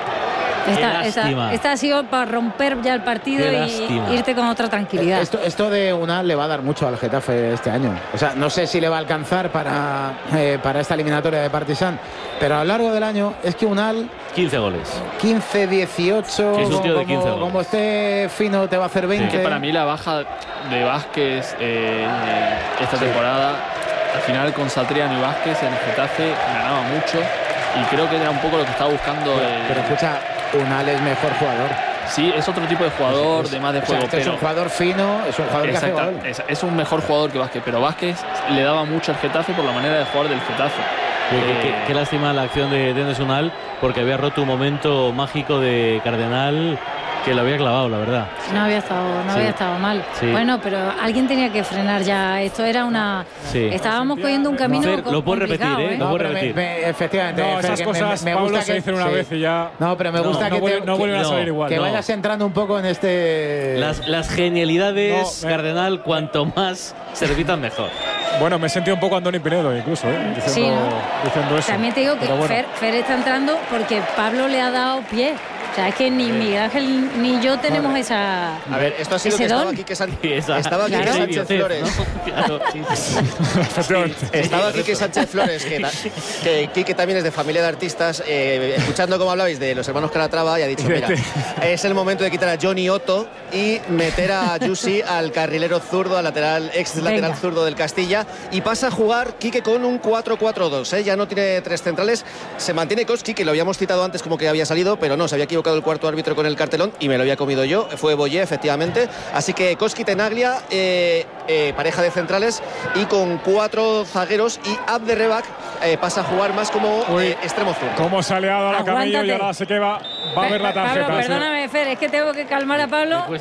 Esta, Qué esta- lástima. esta ha sido para romper ya el partido Qué y lástima. irte con otra tranquilidad. Esto, esto de Unal le va a dar mucho al Getafe este año. O sea, no sé si le va a alcanzar para, eh, para esta eliminatoria de Partizan, pero a lo largo del año es que Unal quince goles. quince, dieciocho, Que es un tío de como, quince goles. como esté fino te va a hacer veinte. Que para mí la baja de Vázquez eh, esta temporada, al final con Satriano y Vázquez en el Getafe ganaba mucho y creo que era un poco lo que estaba buscando. el- Pero escucha, Unal es mejor jugador. sí, es otro tipo de jugador, Es- de más de o sea, juego, este es pero un jugador fino, es un jugador que hace Exacta- gol. es, es un mejor jugador que Vázquez, pero Vázquez le daba mucho al Getafe por la manera de jugar del Getafe. Qué, Eh, qué- qué lástima la acción de Denis Unal, porque había roto un momento mágico de Cardenal que lo había clavado, la verdad. No había estado, no Sí. había estado mal. Sí. Bueno, pero alguien tenía que frenar ya. Esto era una. Sí. Estábamos cogiendo un camino Fer, co- lo puedes complicado, repetir, ¿eh? No, Lo puedo pero me- repetir. me- efectivamente, no, Fer, esas que me- cosas, me, Pablo, gusta se que, dicen una sí. vez y ya. No, pero me No, gusta no, que, vuelve- te- no vuelven a no, salir igual. que no. vayas entrando un poco en este. Las, las genialidades, No, me- Cardenal, cuanto más se repitan, mejor. Bueno, me he sentido un poco Andoni Pinedo incluso, ¿eh? Diciendo, Sí, ¿no? diciendo eso. También te digo que Pero bueno. Fer, Fer está entrando porque Pablo le ha dado pie. O sea, es que ni Miguel Ángel ni yo tenemos esa. A ver, esto ha sido ese que estaba don. aquí que San- Y esa- estaba aquí Claro. que esa Sánchez idiotez, Flores. ¿no? Claro, sí, sí. Efectivamente. Estaba Quique Sánchez Flores, que, ta- que Quique también es de familia de artistas, eh, escuchando cómo hablabais de los hermanos Calatrava y ha dicho, mira, es el momento de quitar a Johnny Otto y meter a Yusi al carrilero zurdo, al lateral, ex lateral Venga. zurdo del Castilla, y pasa a jugar Quique con un cuatro cuatro dos, ¿eh? Ya no tiene tres centrales, se mantiene Koski, que lo habíamos citado antes como que había salido, pero no, se había equivocado el cuarto árbitro con el cartelón y me lo había comido yo, fue Boyé, efectivamente, así que Koski Tenaglia, eh, eh, pareja de centrales, y con cuatro zagueros, y Abderrebak eh, pasa a jugar más como Uy. eh, extremo zurdo. ¿Cómo se ha liado ahora Camello y Aguántate. ahora sí que va, va a ver la Pa- tarjeta? Pablo, sí. perdóname, Fer, es que tengo que calmar a Me Pablo. cuesta.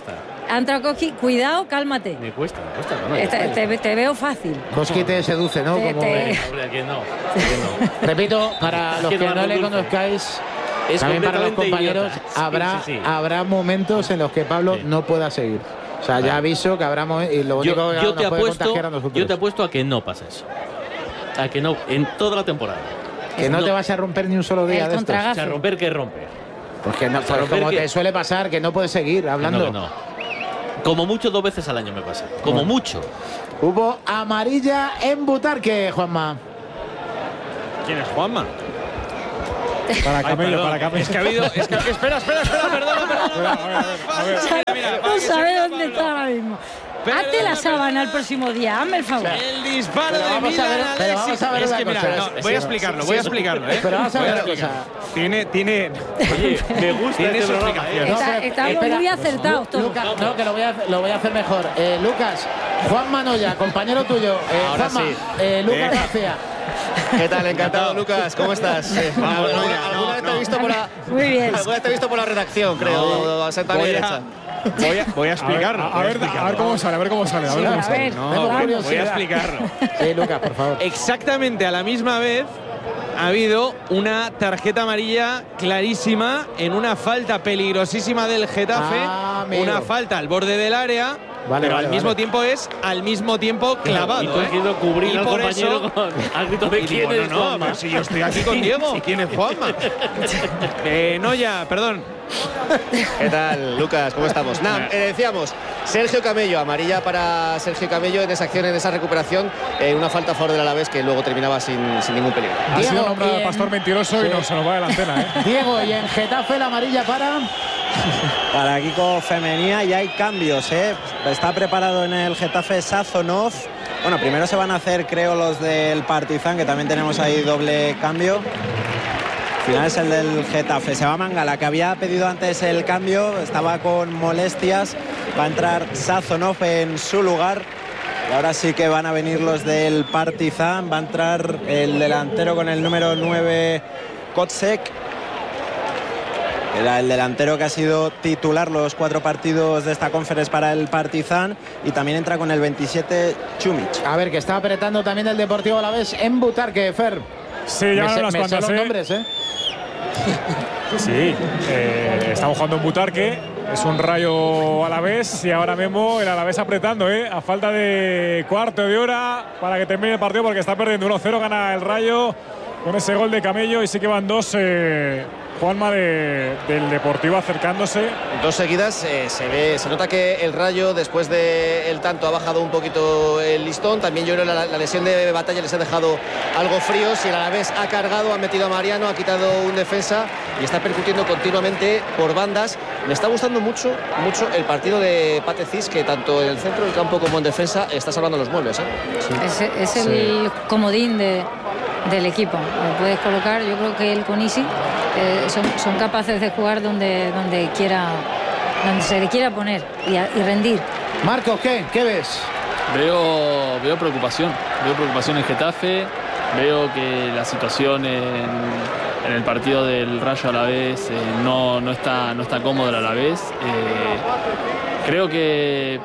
ha entrado Koski, cuidado, cálmate. Me cuesta, me cuesta. No, no, te, te, te veo fácil. Koski te seduce, ¿no? Te, Como te... Hombre, que no, que no. Repito, para los que que no, no no le dulce. conozcáis, Es también para los completamente compañeros, idiota. habrá, Sí, sí, sí. habrá momentos en los que Pablo Sí. no pueda seguir. O sea, ya aviso que habrá momentos, y lo único Yo, que yo nos te puede apuesto, contagiar a nosotros. yo te apuesto a que no pasa eso. A que no, en toda la temporada. que no, no te vas a romper ni un solo día El de estos. contragafe. O sea, romper que romper. Porque no, O sea, pues romper como que- te suele pasar, que no puedes seguir hablando. No, que no. Como mucho dos veces al año me pasa. Como Bueno. mucho. Hubo amarilla en Butarque, Juanma. ¿Quién es Juanma? Para Ay, Camello, perdón, para Camello. Es que ha habido. Es que, espera, espera, espera, perdona, perdona. A ver, a ver, a ver. Mira, mira, para No que se sabe vea dónde Pablo. está ahora mismo. Perdona, Hazte la sábana perdona. el próximo día, hazme el favor. El disparo Pero de vamos a Milan ver- pero Alexis. vamos a ver Es una que mira, cosa. no, Es- voy a es- explicarlo, voy a explicarlo, ¿eh? Pero vamos a Voy ver una explicar. cosa. Tiene, tiene. Oye, me gusta Tiene este su programa. explicación. ¿eh? Está- pero- estamos espera. muy acertados todos. Lucas, no, que lo voy a, lo voy a hacer mejor. Eh, Lucas, Juan Manoya, compañero tuyo. Eh, Ahora Juanma, sí. eh, Lucas Eh. García. ¿Qué tal? Encantado, Lucas. ¿Cómo estás? Eh, Vamos, alguna no, alguna no, vez te he no. visto por la, Muy bien. alguna vez te he visto por la redacción, creo. Senta Voy derecha. a, voy, a, voy a A ver, explicarlo. a, voy ver, explicarlo. a ver cómo sale, a ver cómo sale. A ver Sí, cómo a sale. ver. No, Tengo voy, curiosidad. voy a explicarlo. Sí, Lucas, por favor. Exactamente a la misma vez ha habido una tarjeta amarilla clarísima en una falta peligrosísima del Getafe, Ah, amigo. una falta al borde del área, Vale, pero vale, al mismo vale. tiempo es al mismo tiempo clavado. Y tú has ¿eh? querido cubrir Y al por compañero eso- con al grito de Y quién digo, es no, no, Juanma. pero si yo estoy aquí con Diego, ¿quién es Juanma? eh, Noya, perdón. ¿Qué tal, Lucas? ¿Cómo estamos? Nada, eh, decíamos, Sergio Camello, amarilla para Sergio Camello en esa acción, en esa recuperación, eh, una falta a favor del Alavés que luego terminaba sin, sin ningún peligro. Ha Diego, sido nombrado y en- pastor mentiroso Sí. y no se nos va de la antena, ¿eh? Diego, y en Getafe la amarilla para. Para Kiko Femenía y hay cambios, ¿eh? Está preparado en el Getafe Sazonov. Bueno, primero se van a hacer, creo, los del Partizan, que también tenemos ahí doble cambio. Al final es el del Getafe. Se va Mangala, que había pedido antes el cambio, estaba con molestias. Va a entrar Sazonov en su lugar. Y ahora sí que van a venir los del Partizan. Va a entrar el delantero con el número nueve, Kotsek. Era el delantero que ha sido titular los cuatro partidos de esta conferencia para el Partizan. Y también entra con el veintisiete, Chumic. A ver, que está apretando también el Deportivo Alavés en Butarque, Fer. Sí, Me ya sé- unas me sé cuantas, los ¿eh? nombres, ¿eh? Sí, eh, estamos jugando en Butarque, es un Rayo Alavés y ahora mismo el Alavés apretando, ¿eh? A falta de cuarto de hora para que termine el partido porque está perdiendo uno cero, gana el Rayo con ese gol de Camello y sí que van dos, eh, Juanma, de, del Deportivo acercándose. Dos seguidas, eh, se ve, se nota que el Rayo después del tanto ha bajado un poquito el listón. También yo creo que la, la lesión de Batalla les ha dejado algo fríos y el Alavés ha cargado, ha metido a Mariano, ha quitado un defensa y está percutiendo continuamente por bandas. Me está gustando mucho, mucho el partido de Patecis, que tanto en el centro del campo como en defensa está salvando los muebles, ¿eh? Es, es el comodín de, del equipo. Lo puedes colocar, yo creo que él con Isi eh, son, son capaces de jugar donde, donde quiera, donde se le quiera poner y, a- y rendir. Marcos, ¿qué? ¿Qué ves? Veo, veo preocupación, veo preocupación en Getafe, veo que la situación en, en el partido del Rayo Alavés eh, no, no, está, no está cómoda el Alavés. Eh, creo que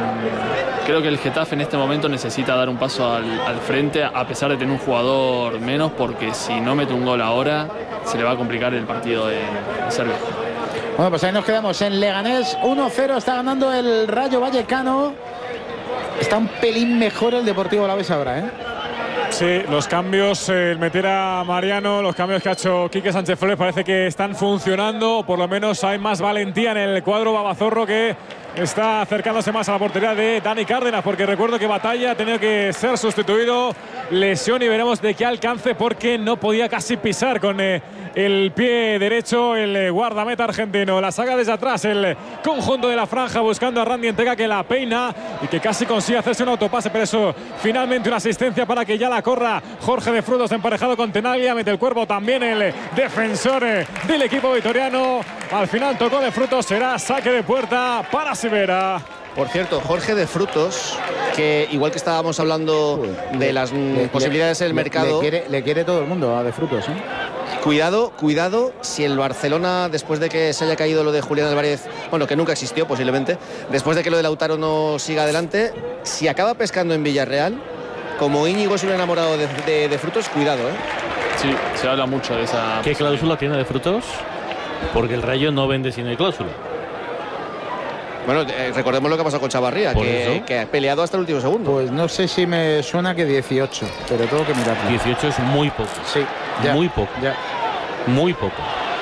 mm, creo que el Getafe en este momento necesita dar un paso al, al frente a pesar de tener un jugador menos, porque si no mete un gol ahora se le va a complicar el partido en, en Serbia. Bueno, pues ahí nos quedamos en Leganés. uno cero está ganando el Rayo Vallecano. Está un pelín mejor el Deportivo Alavés ahora, ¿eh? Sí, los cambios, eh, el meter a Mariano, los cambios que ha hecho Quique Sánchez Flores parece que están funcionando, o por lo menos hay más valentía en el cuadro babazorro que está acercándose más a la portería de Dani Cárdenas, porque recuerdo que Batalla ha tenido que ser sustituido, lesión y veremos de qué alcance porque no podía casi pisar con eh, el pie derecho el eh, guardameta argentino. La saga desde atrás el conjunto de la franja buscando a Randy Entega, que la peina y que casi consigue hacerse un autopase, pero eso finalmente una asistencia para que ya la corra Jorge de Frutos emparejado con Tenaglia, mete el cuerpo también el defensor eh, del equipo vitoriano. Al final tocó de Frutos, será saque de puerta para Sivera. Por cierto, Jorge de Frutos, que igual que estábamos hablando de las mm, Le- posibilidades le- del le- mercado. Le quiere, le quiere todo el mundo a De Frutos, ¿eh? Cuidado, cuidado, si el Barcelona, después de que se haya caído lo de Julián Álvarez, bueno, que nunca existió posiblemente, después de que lo de Lautaro no siga adelante, si acaba pescando en Villarreal, como Íñigo es un enamorado de, de, de Frutos, cuidado, ¿eh? Sí, se habla mucho de esa... ¿Qué cláusula tiene de Frutos? Porque el Rayo no vende sin el cláusula. Bueno, eh, recordemos lo que ha pasado con Chavarría, que, que ha peleado hasta el último segundo. Pues no sé si me suena que dieciocho, pero tengo que mirarlo. dieciocho es muy poco. Sí, ya, muy poco. Ya. Muy poco.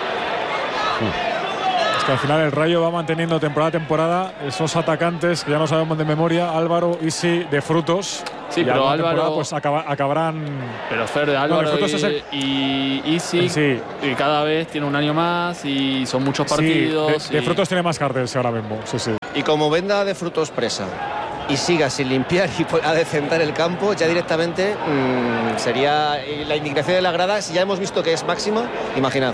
Es que al final el Rayo va manteniendo temporada a temporada esos atacantes que ya no sabemos de memoria, Álvaro, Isi, de Frutos. Sí, y pero Álvaro pues acaba, acabarán. Pero Fer de Álvaro no, y, es el... y Isi, sí. y cada vez tiene un año más y son muchos partidos. Sí, de, de y... Frutos tiene más carteles ahora mismo. Sí, sí. Y como venda de Frutos presa y siga sin limpiar y pueda decentar el campo, ya directamente mmm, sería la indignación de la grada. Si ya hemos visto que es máxima, imaginad.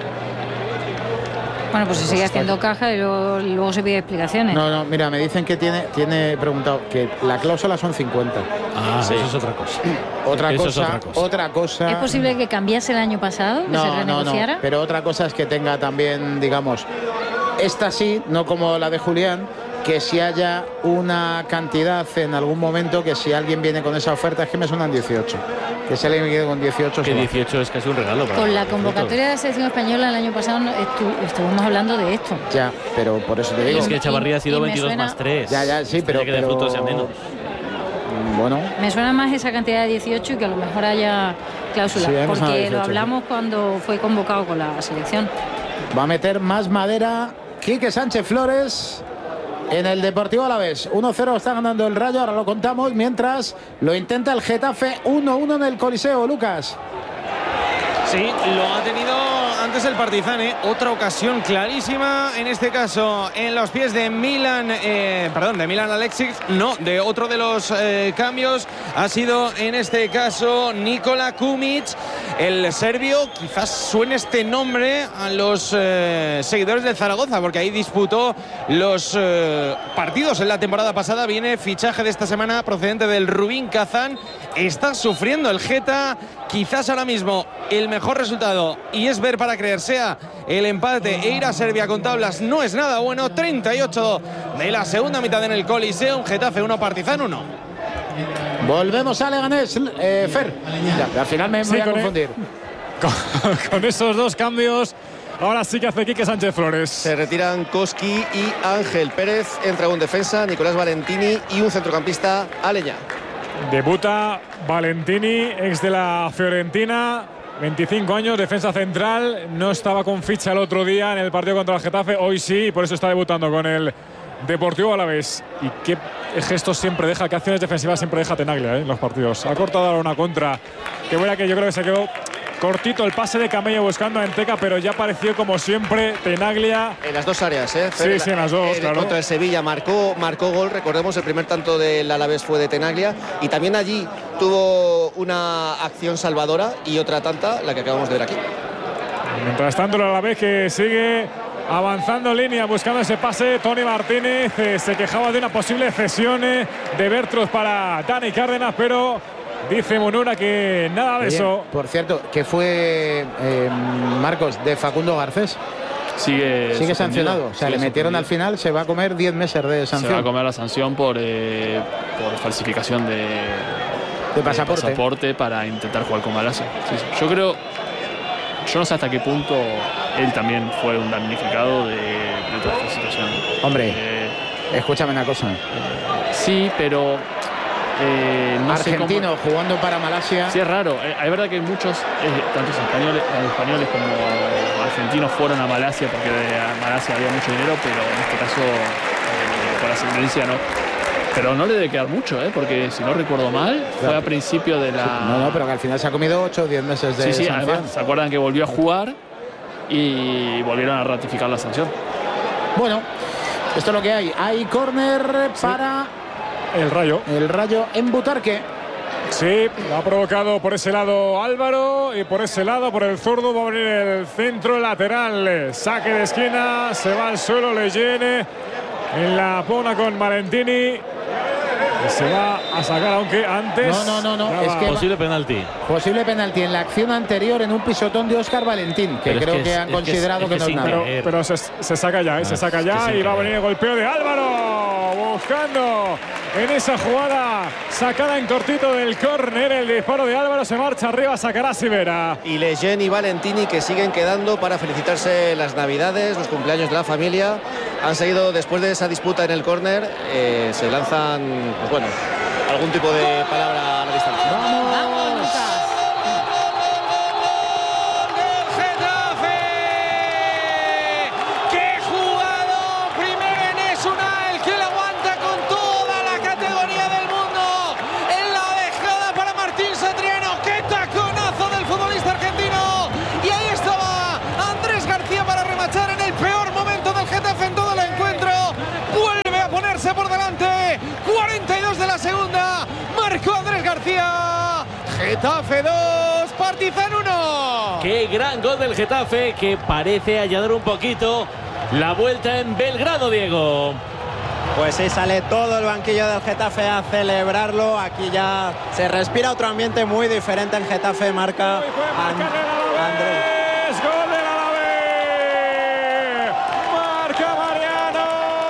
Bueno, pues se sigue haciendo caja y luego, luego se pide explicaciones. No, no, mira, me dicen que tiene, tiene preguntado que la cláusula son cincuenta. Ah, sí, eso es otra cosa. Otra eso cosa, es otra cosa. otra cosa. ¿Es posible que cambiase el año pasado, que no, se no, renegociara? no, pero otra cosa es que tenga también, digamos, esta sí, no como la de Julián, que si haya una cantidad en algún momento, que si alguien viene con esa oferta, es que me suenan dieciocho. Que si alguien viene con dieciocho... Que dieciocho es casi un regalo. Para con la convocatoria de la selección española el año pasado estu estuvimos hablando de esto. Ya, pero por eso te digo... Es que Chavarría ha sido veintidós suena... más tres. Ya, ya, sí, pero... Que de pero... Frutos sea menos. Bueno. Me suena más esa cantidad de dieciocho y que a lo mejor haya cláusula, sí, porque lo hablamos cuando fue convocado con la selección. Va a meter más madera Quique Sánchez Flores en el Deportivo Alavés. uno cero está ganando el Rayo, ahora lo contamos, mientras lo intenta el Getafe. uno uno en el Coliseo, Lucas. Sí, lo ha tenido antes el Partizan, ¿eh? Otra ocasión clarísima, en este caso en los pies de Milan, eh, perdón, de Milan Alexic, no, de otro de los eh, cambios, ha sido en este caso Nikola Kumic, el serbio. Quizás suene este nombre a los eh, seguidores del Zaragoza, porque ahí disputó los eh, partidos en la temporada pasada. Viene fichaje de esta semana procedente del Rubin Kazán. Está sufriendo el Geta, quizás ahora mismo el mejor resultado, y es ver para creer, sea el empate e ir a Serbia con tablas. No es nada bueno. Treinta y ocho de la segunda mitad en el Coliseum. Getafe uno, Partizan uno. Volvemos a Leganés, eh, Fer. Ya, al final me Sí, voy a con confundir. El, con, con esos dos cambios, ahora sí que hace Quique Sánchez Flores. Se retiran Koski y Ángel Pérez. Entra un defensa, Nicolás Valentini, y un centrocampista, Aleñá. Debuta Valentini, ex de la Fiorentina, veinticinco años, defensa central. No estaba con ficha el otro día en el partido contra el Getafe, hoy sí, y por eso está debutando con el Deportivo Alavés. Y qué gestos siempre deja, qué acciones defensivas siempre deja Tenaglia, ¿eh? En los partidos. Ha cortado ahora una contra, que buena, que yo creo que se quedó cortito el pase de Camello buscando a Enteca, pero ya apareció como siempre Tenaglia. En las dos áreas, ¿eh? Sí, sí, en las dos, eh, claro. Contra el Sevilla marcó, marcó gol, recordemos, el primer tanto del Alavés fue de Tenaglia, y también allí tuvo una acción salvadora y otra tanta, la que acabamos de ver aquí. Mientras tanto el Alavés que sigue avanzando en línea, buscando ese pase. Tony Martínez eh, se quejaba de una posible cesión eh, de Bertruz para Dani Cárdenas, pero dice Munura que nada de Oye, eso. Por cierto, que fue eh, Marcos de Facundo Garcés. Sigue, Sigue sancionado. O sea, le metieron al final, se va a comer diez meses de sanción. Se va a comer la sanción por, eh, por falsificación de, de pasaporte. de pasaporte para intentar jugar con Malasia. Sí, sí. Yo creo, yo no sé hasta qué punto él también fue un damnificado de, de toda esta situación. Hombre, eh, escúchame una cosa. Sí, pero Eh, no argentino sé cómo... jugando para Malasia. Sí, es raro. Eh, es verdad que muchos, eh, tantos españoles, eh, españoles como argentinos, fueron a Malasia porque a Malasia había mucho dinero, pero en este caso, eh, por ascendencia, no. Pero no le debe quedar mucho, ¿eh? Porque si no recuerdo mal, claro, fue a principio de la... Sí, no, no, pero que al final se ha comido ocho o diez meses de sí, sí, sanción. Además, se acuerdan que volvió a jugar y volvieron a ratificar la sanción. Bueno, esto es lo que hay. Hay córner sí. para... El Rayo. El Rayo en Butarque. Sí, ha provocado por ese lado Álvaro y por ese lado, por el zurdo, va a venir el centro lateral. Saque de esquina, se va al suelo Leyen en la pona con Valentini. Se va a sacar, aunque antes. No, no, no, no. Es que posible penalti. Posible penalti en la acción anterior en un pisotón de Óscar Valentín, que pero creo es que, que es, han es considerado que, que, es que no que es nada. Pero, pero se, se saca ya, ¿eh? Ah, se saca ya es y va a venir el golpeo de Álvaro. Buscando en esa jugada sacada en cortito del córner. El disparo de Álvaro se marcha arriba, sacará Sivera. Y Lejeune y Valentini, que siguen quedando para felicitarse las navidades, los cumpleaños de la familia. Han seguido, después de esa disputa en el córner, eh, se lanzan, pues bueno, algún tipo de palabra a la distancia. ¡Vamos! Vamos, Lucas. Getafe, ¡qué jugado! Primero Enes Unal, que la aguanta con toda la categoría del mundo. En la dejada para Martín Satriano. ¡Qué taconazo del futbolista argentino! Y ahí estaba Andrés García para remachar en el peor momento del Getafe en todo el encuentro. Vuelve a ponerse por delante. cuarenta y dos de la segunda. Marcó Andrés García. Getafe dos, Partizan uno. Qué gran gol del Getafe, que parece allanar un poquito la vuelta en Belgrado, Diego. Pues sí, sale todo el banquillo del Getafe a celebrarlo. Aquí ya se respira otro ambiente muy diferente en Getafe. Marca Hoy puede marcar el Andrés. Alavés. Gol del Alavés. Marca Mariano.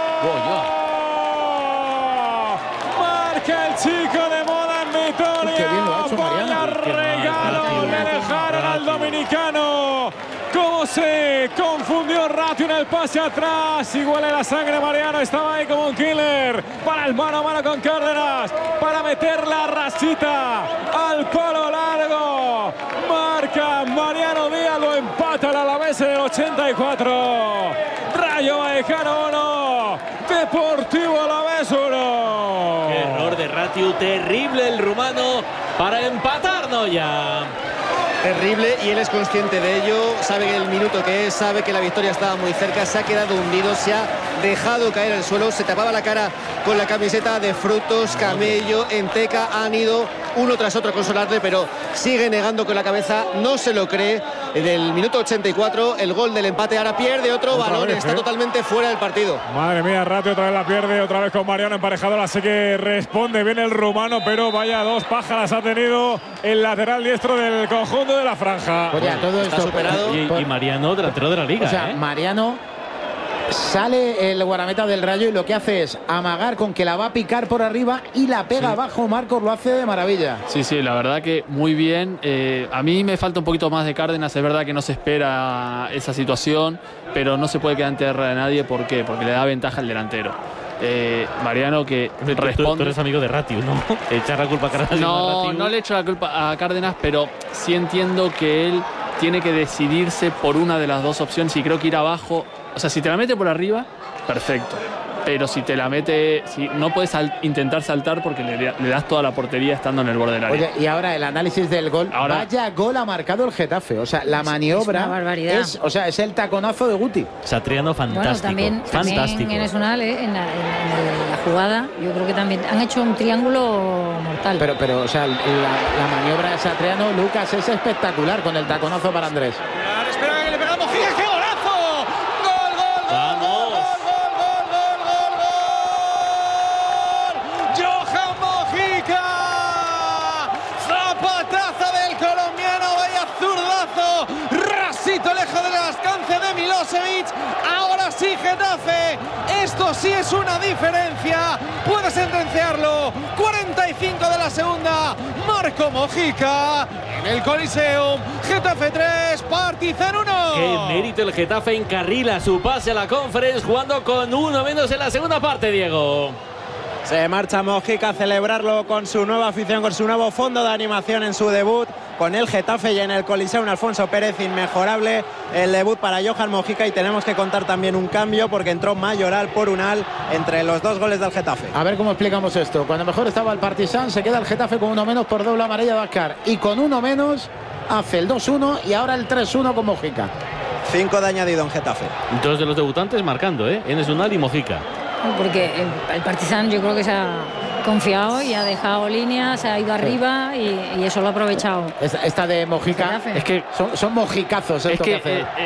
Marca el chico de moda en Vitoria. Qué bien lo ha hecho Mariano. Vaya Qué regalo mal, le Ratio, dejaron al Ratio. dominicano. Cómo se confundió Ratio en el pase atrás. Igual en la sangre Mariano. Estaba ahí como un killer. Para el mano a mano con Cárdenas. Para meter la rasita al palo largo. Marca Mariano Díaz. Lo empata el Alavés en el ochenta y cuatro. Rayo Vallecano uno. Deportivo Alavés uno. Qué error de Ratiu, terrible el rumano para empatarnos ya. Terrible, y él es consciente de ello, sabe el minuto que es, sabe que la victoria estaba muy cerca, se ha quedado hundido, se ha dejado caer al suelo, se tapaba la cara con la camiseta de Frutos, Camello, Enteca, han ido uno tras otro a consolarle, pero sigue negando con la cabeza, no se lo cree. En el minuto ochenta y cuatro, el gol del empate, ahora pierde otro Otra balón, vez, está ¿eh? totalmente fuera del partido. Madre mía, Ratio otra vez la pierde, otra vez con Mariano emparejador, así que responde bien el rumano, pero vaya dos pájaras ha tenido el lateral diestro del conjunto de la franja. Oye, a todo Está esto. superado. Y, y Mariano, delantero de la Liga. O sea, ¿eh? Mariano sale el guardameta del Rayo y lo que hace es amagar con que la va a picar por arriba y la pega Sí. abajo. Marcos lo hace de maravilla. Sí, sí, la verdad que muy bien. Eh, a mí me falta un poquito más de Cárdenas. Es verdad que no se espera esa situación, pero no se puede quedar en tierra de nadie. ¿Por qué? Porque le da ventaja al delantero. Eh, Mariano que Tú- tú- responde. Tú eres amigo de Ratiu, ¿no? Echar la culpa a Cárdenas. No, no le echo la culpa a Cárdenas, pero sí entiendo que él tiene que decidirse por una de las dos opciones y creo que ir abajo. O sea, si te la mete por arriba, perfecto. Pero si te la mete, si no puedes sal- intentar saltar porque le, le das toda la portería estando en el borde del área. Oye, y ahora el análisis del gol. Ahora- Vaya gol ha marcado el Getafe. O sea, la maniobra es una barbaridad. es, o sea, es el taconazo de Guti. Satriano fantástico. Bueno, también, fantástico. también en Esunal, eh, en, la, en- en la jugada, yo creo que también han hecho un triángulo mortal. Pero, pero, o sea, la, la maniobra de Satriano, Lucas, es espectacular con el taconazo para Andrés. Espera que le pegamos, Mojica, qué golazo. Gol, gol, gol, Vamos. gol, gol, gol, gol, gol, gol. Johan Mojica. Zapatazo del colombiano, vaya zurdazo. Rasito lejos del alcance de Milosevic. Ahora sí, Getafe. Esto sí es una diferencia. Puede sentenciarlo. cuarenta y cinco de la segunda. Marco Mojica. En el Coliseum. Getafe tres, Partizan uno. Qué mérito el Getafe, encarrila su pase a la Conference jugando con uno menos en la segunda parte, Diego. Se marcha Mojica a celebrarlo con su nueva afición, con su nuevo fondo de animación en su debut con el Getafe y en el Coliseum. Alfonso Pérez, inmejorable el debut para Johan Mojica, y tenemos que contar también un cambio porque entró Mayoral por Unal entre los dos goles del Getafe. A ver cómo explicamos esto. Cuando mejor estaba el Partizan, se queda el Getafe con uno menos por doble amarilla de Ascar. Y con uno menos hace el dos uno y ahora el tres uno con Mojica. Cinco de añadido en Getafe. Dos de los debutantes marcando, ¿eh? Enes Unal y Mojica. Porque el, el Partizan yo creo que se ha confiado y ha dejado líneas, se ha ido arriba y, y eso lo ha aprovechado. Esta, esta de Mojica, Getafe. es que son, son mojicazos Es esto que que hace. eh, eh,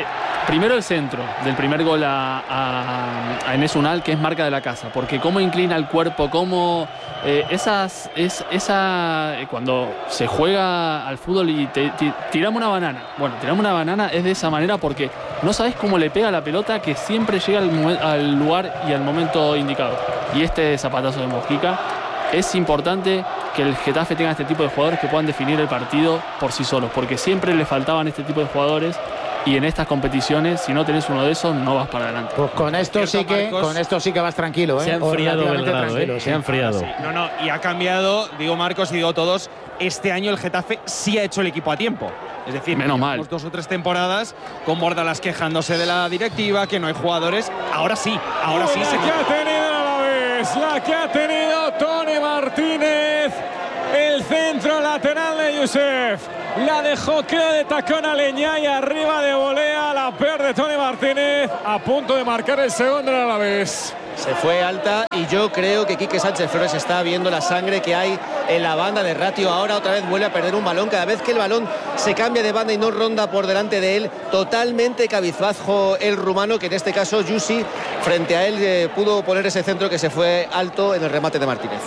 primero el centro del primer gol a, a, a Enes Unal, que es marca de la casa, porque cómo inclina el cuerpo, cómo eh, esas, es, esa cuando se juega al fútbol y te, te, tiramos una banana, bueno, tiramos una banana es de esa manera porque no sabes cómo le pega la pelota, que siempre llega al, al lugar y al momento indicado. Y este zapatazo de Mojica, es importante que el Getafe tenga este tipo de jugadores que puedan definir el partido por sí solos, porque siempre le faltaban este tipo de jugadores. Y en estas competiciones, si no tenés uno de esos, no vas para adelante. Pues con esto sí que con esto sí que vas tranquilo, ¿eh? Se ha enfriado Belgrado, ¿eh? Sí. Se ha enfriado. Sí, no, no, y ha cambiado, digo Marcos y digo todos, este año el Getafe sí ha hecho el equipo a tiempo. Es decir, menos mal. Dos o tres temporadas con Bordalas quejándose de la directiva, que no hay jugadores. Ahora sí, ahora sí. La se... que ha tenido a la vez, la que ha tenido Tony Martínez. El centro lateral de Youssef. La dejó, creo, de tacón a Leñá y arriba de volea. La pierde Tony Martínez. A punto de marcar el segundo del Alavés. Se fue alta y yo creo que Quique Sánchez Flores está viendo la sangre que hay en la banda de Ratio. Ahora otra vez vuelve a perder un balón. Cada vez que el balón se cambia de banda y no ronda por delante de él, totalmente cabizbajo el rumano, que en este caso Yusi frente a él eh, pudo poner ese centro que se fue alto en el remate de Martínez.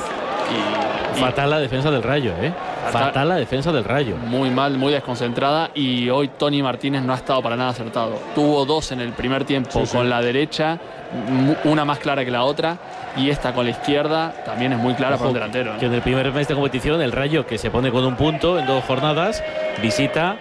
Y, y fatal la defensa del Rayo, ¿eh? Fatal, fatal la defensa del Rayo. Muy mal, muy desconcentrada, y hoy Tony Martínez no ha estado para nada acertado. Tuvo dos en el primer tiempo, sí, sí, con la derecha, una más clara que la otra, y esta con la izquierda también es muy clara. Ojo, para un delantero, ¿eh? Que en el primer mes de competición el Rayo, que se pone con un punto en dos jornadas, visita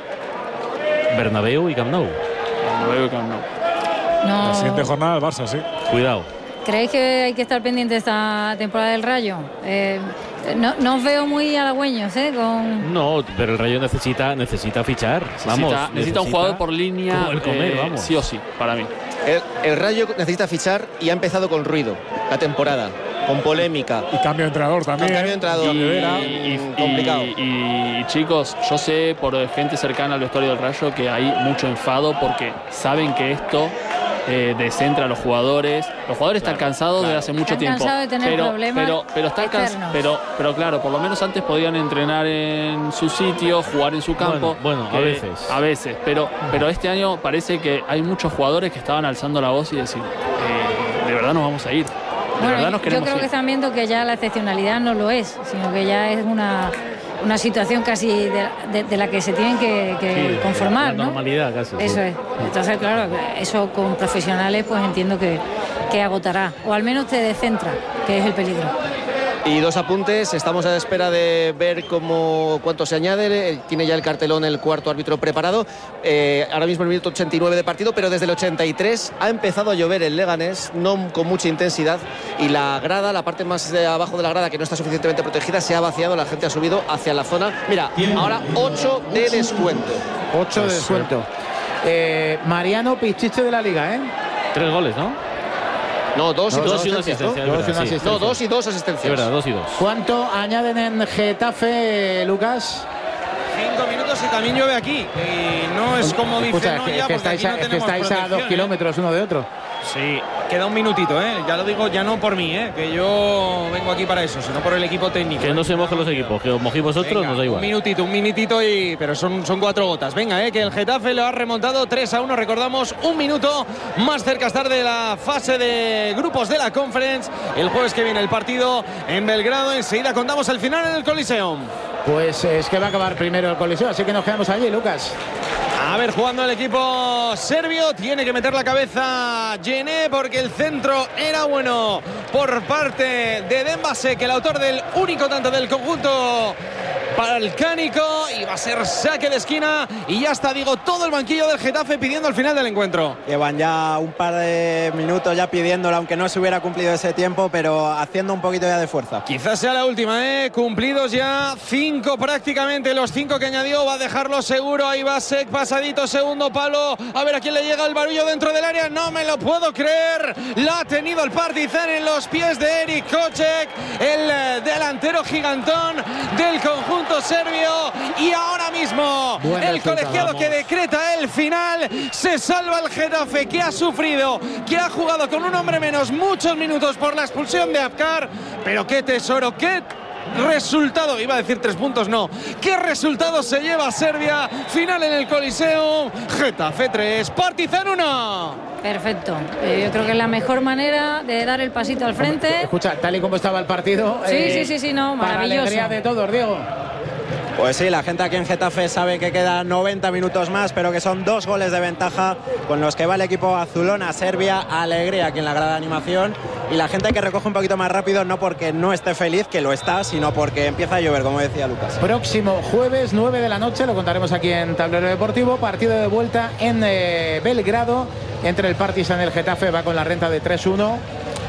Bernabéu y Camp Nou. Bernabéu y Camp Nou. No. La siguiente jornada el Barça, sí. Cuidado. ¿Creéis que hay que estar pendiente de esta temporada del Rayo? Eh, no, no os veo muy halagüeños, ¿eh? Con... No, pero el Rayo necesita, necesita fichar. Necesita, vamos, necesita, necesita un jugador por línea. Como el comer, eh, vamos. Sí o sí, para mí. El, el Rayo necesita fichar y ha empezado con ruido la temporada, con polémica. Y cambio de entrenador también. Cambio de entrenador. Y, y, y, complicado. Y, y, y chicos, yo sé por gente cercana al vestuario del Rayo que hay mucho enfado porque saben que esto eh, descentra a los jugadores. Los jugadores claro, están cansados claro. de hace mucho están tiempo. Cansados de tener pero, problemas pero, pero están cansados. Pero, pero claro, por lo menos antes podían entrenar en su sitio, jugar en su campo. Bueno, bueno que, a veces. A veces. Pero, pero este año parece que hay muchos jugadores que estaban alzando la voz y decir, eh, de verdad nos vamos a ir. De bueno, verdad nos yo creo ir. que están viendo que ya la excepcionalidad no lo es, sino que ya es una, una situación casi de, de, de la que se tienen que, que sí, conformar, la ¿no? normalidad casi. Eso sí. es. Entonces, claro, eso con profesionales pues entiendo que, que agotará, o al menos te descentra, que es el peligro. Y dos apuntes, estamos a la espera de ver cómo, cuánto se añade, tiene ya el cartelón el cuarto árbitro preparado, eh, ahora mismo el minuto ochenta y nueve de partido, pero desde el ochenta y tres ha empezado a llover en Leganés, no con mucha intensidad, y la grada, la parte más de abajo de la grada que no está suficientemente protegida, se ha vaciado, la gente ha subido hacia la zona, mira, ahora ocho de descuento. ocho de descuento. Eh, Mariano, pichiche de la Liga, ¿eh? Tres goles, ¿no? No, dos, no, y, dos dos y una asistencia. ¿no? Verdad, dos, y una sí. asistencia. No, dos y dos asistencias. Es verdad, dos y dos. ¿Cuánto añaden en Getafe, Lucas? Cinco minutos y también llueve aquí. Y no es como Escucha, dicen, no, que, ya, que porque estáis, aquí no a, que tenemos estáis a dos ¿eh? kilómetros uno de otro. Sí, queda un minutito, ¿eh? Ya lo digo, ya no por mí, ¿eh? Que yo vengo aquí para eso, sino por el equipo técnico. Que ¿eh? no se mojen los equipos, que os mojéis vosotros, Venga, nos da igual. Un minutito, un minutito, y pero son, son cuatro gotas. Venga, ¿eh? Que el Getafe lo ha remontado tres a uno, recordamos, un minuto más cerca estar de la fase de grupos de la Conference. El jueves que viene el partido en Belgrado. Enseguida contamos el final en el Coliseum. Pues es que va a acabar primero el Coliseo, así que nos quedamos allí, Lucas. A ver, jugando el equipo serbio, tiene que meter la cabeza Gené porque el centro era bueno por parte de Dembasek, el autor del único tanto del conjunto balcánico, y va a ser saque de esquina, y ya está, digo, todo el banquillo del Getafe pidiendo el final del encuentro. Llevan ya un par de minutos ya pidiéndolo, aunque no se hubiera cumplido ese tiempo, pero haciendo un poquito ya de fuerza. Quizás sea la última, ¿eh? Cumplidos ya cinco prácticamente, los cinco que añadió, va a dejarlo seguro. Ahí va Sek, pasadito, segundo palo, a ver a quién le llega el barullo dentro del área, no me lo puedo creer, la ha tenido el Partizan en los pies de Erik Kocek, el delantero gigantón del conjunto serbio, y ahora mismo Buen el colegiado vamos. que decreta el final. Se salva el Getafe, que ha sufrido, que ha jugado con un hombre menos muchos minutos por la expulsión de Apkar, pero qué tesoro, qué resultado? Iba a decir tres puntos, no. ¿Qué resultado se lleva Serbia? Final en el Coliseo. Getafe tres, Partizan uno. Perfecto. Eh, yo creo que es la mejor manera de dar el pasito al frente. Escucha, tal y como estaba el partido. Sí, eh, sí, sí, sí, no, para maravilloso. alegría de todos, Diego. Pues sí, la gente aquí en Getafe sabe que quedan noventa minutos más, pero que son dos goles de ventaja con los que va el equipo azulón a Serbia. Alegría aquí en la grada de animación. Y la gente que recoge un poquito más rápido, no porque no esté feliz, que lo está, sino porque empieza a llover, como decía Lucas. Próximo jueves, nueve de la noche, lo contaremos aquí en Tablero Deportivo. Partido de vuelta en eh, Belgrado entre el Partizan y el Getafe. Va con la renta de tres uno.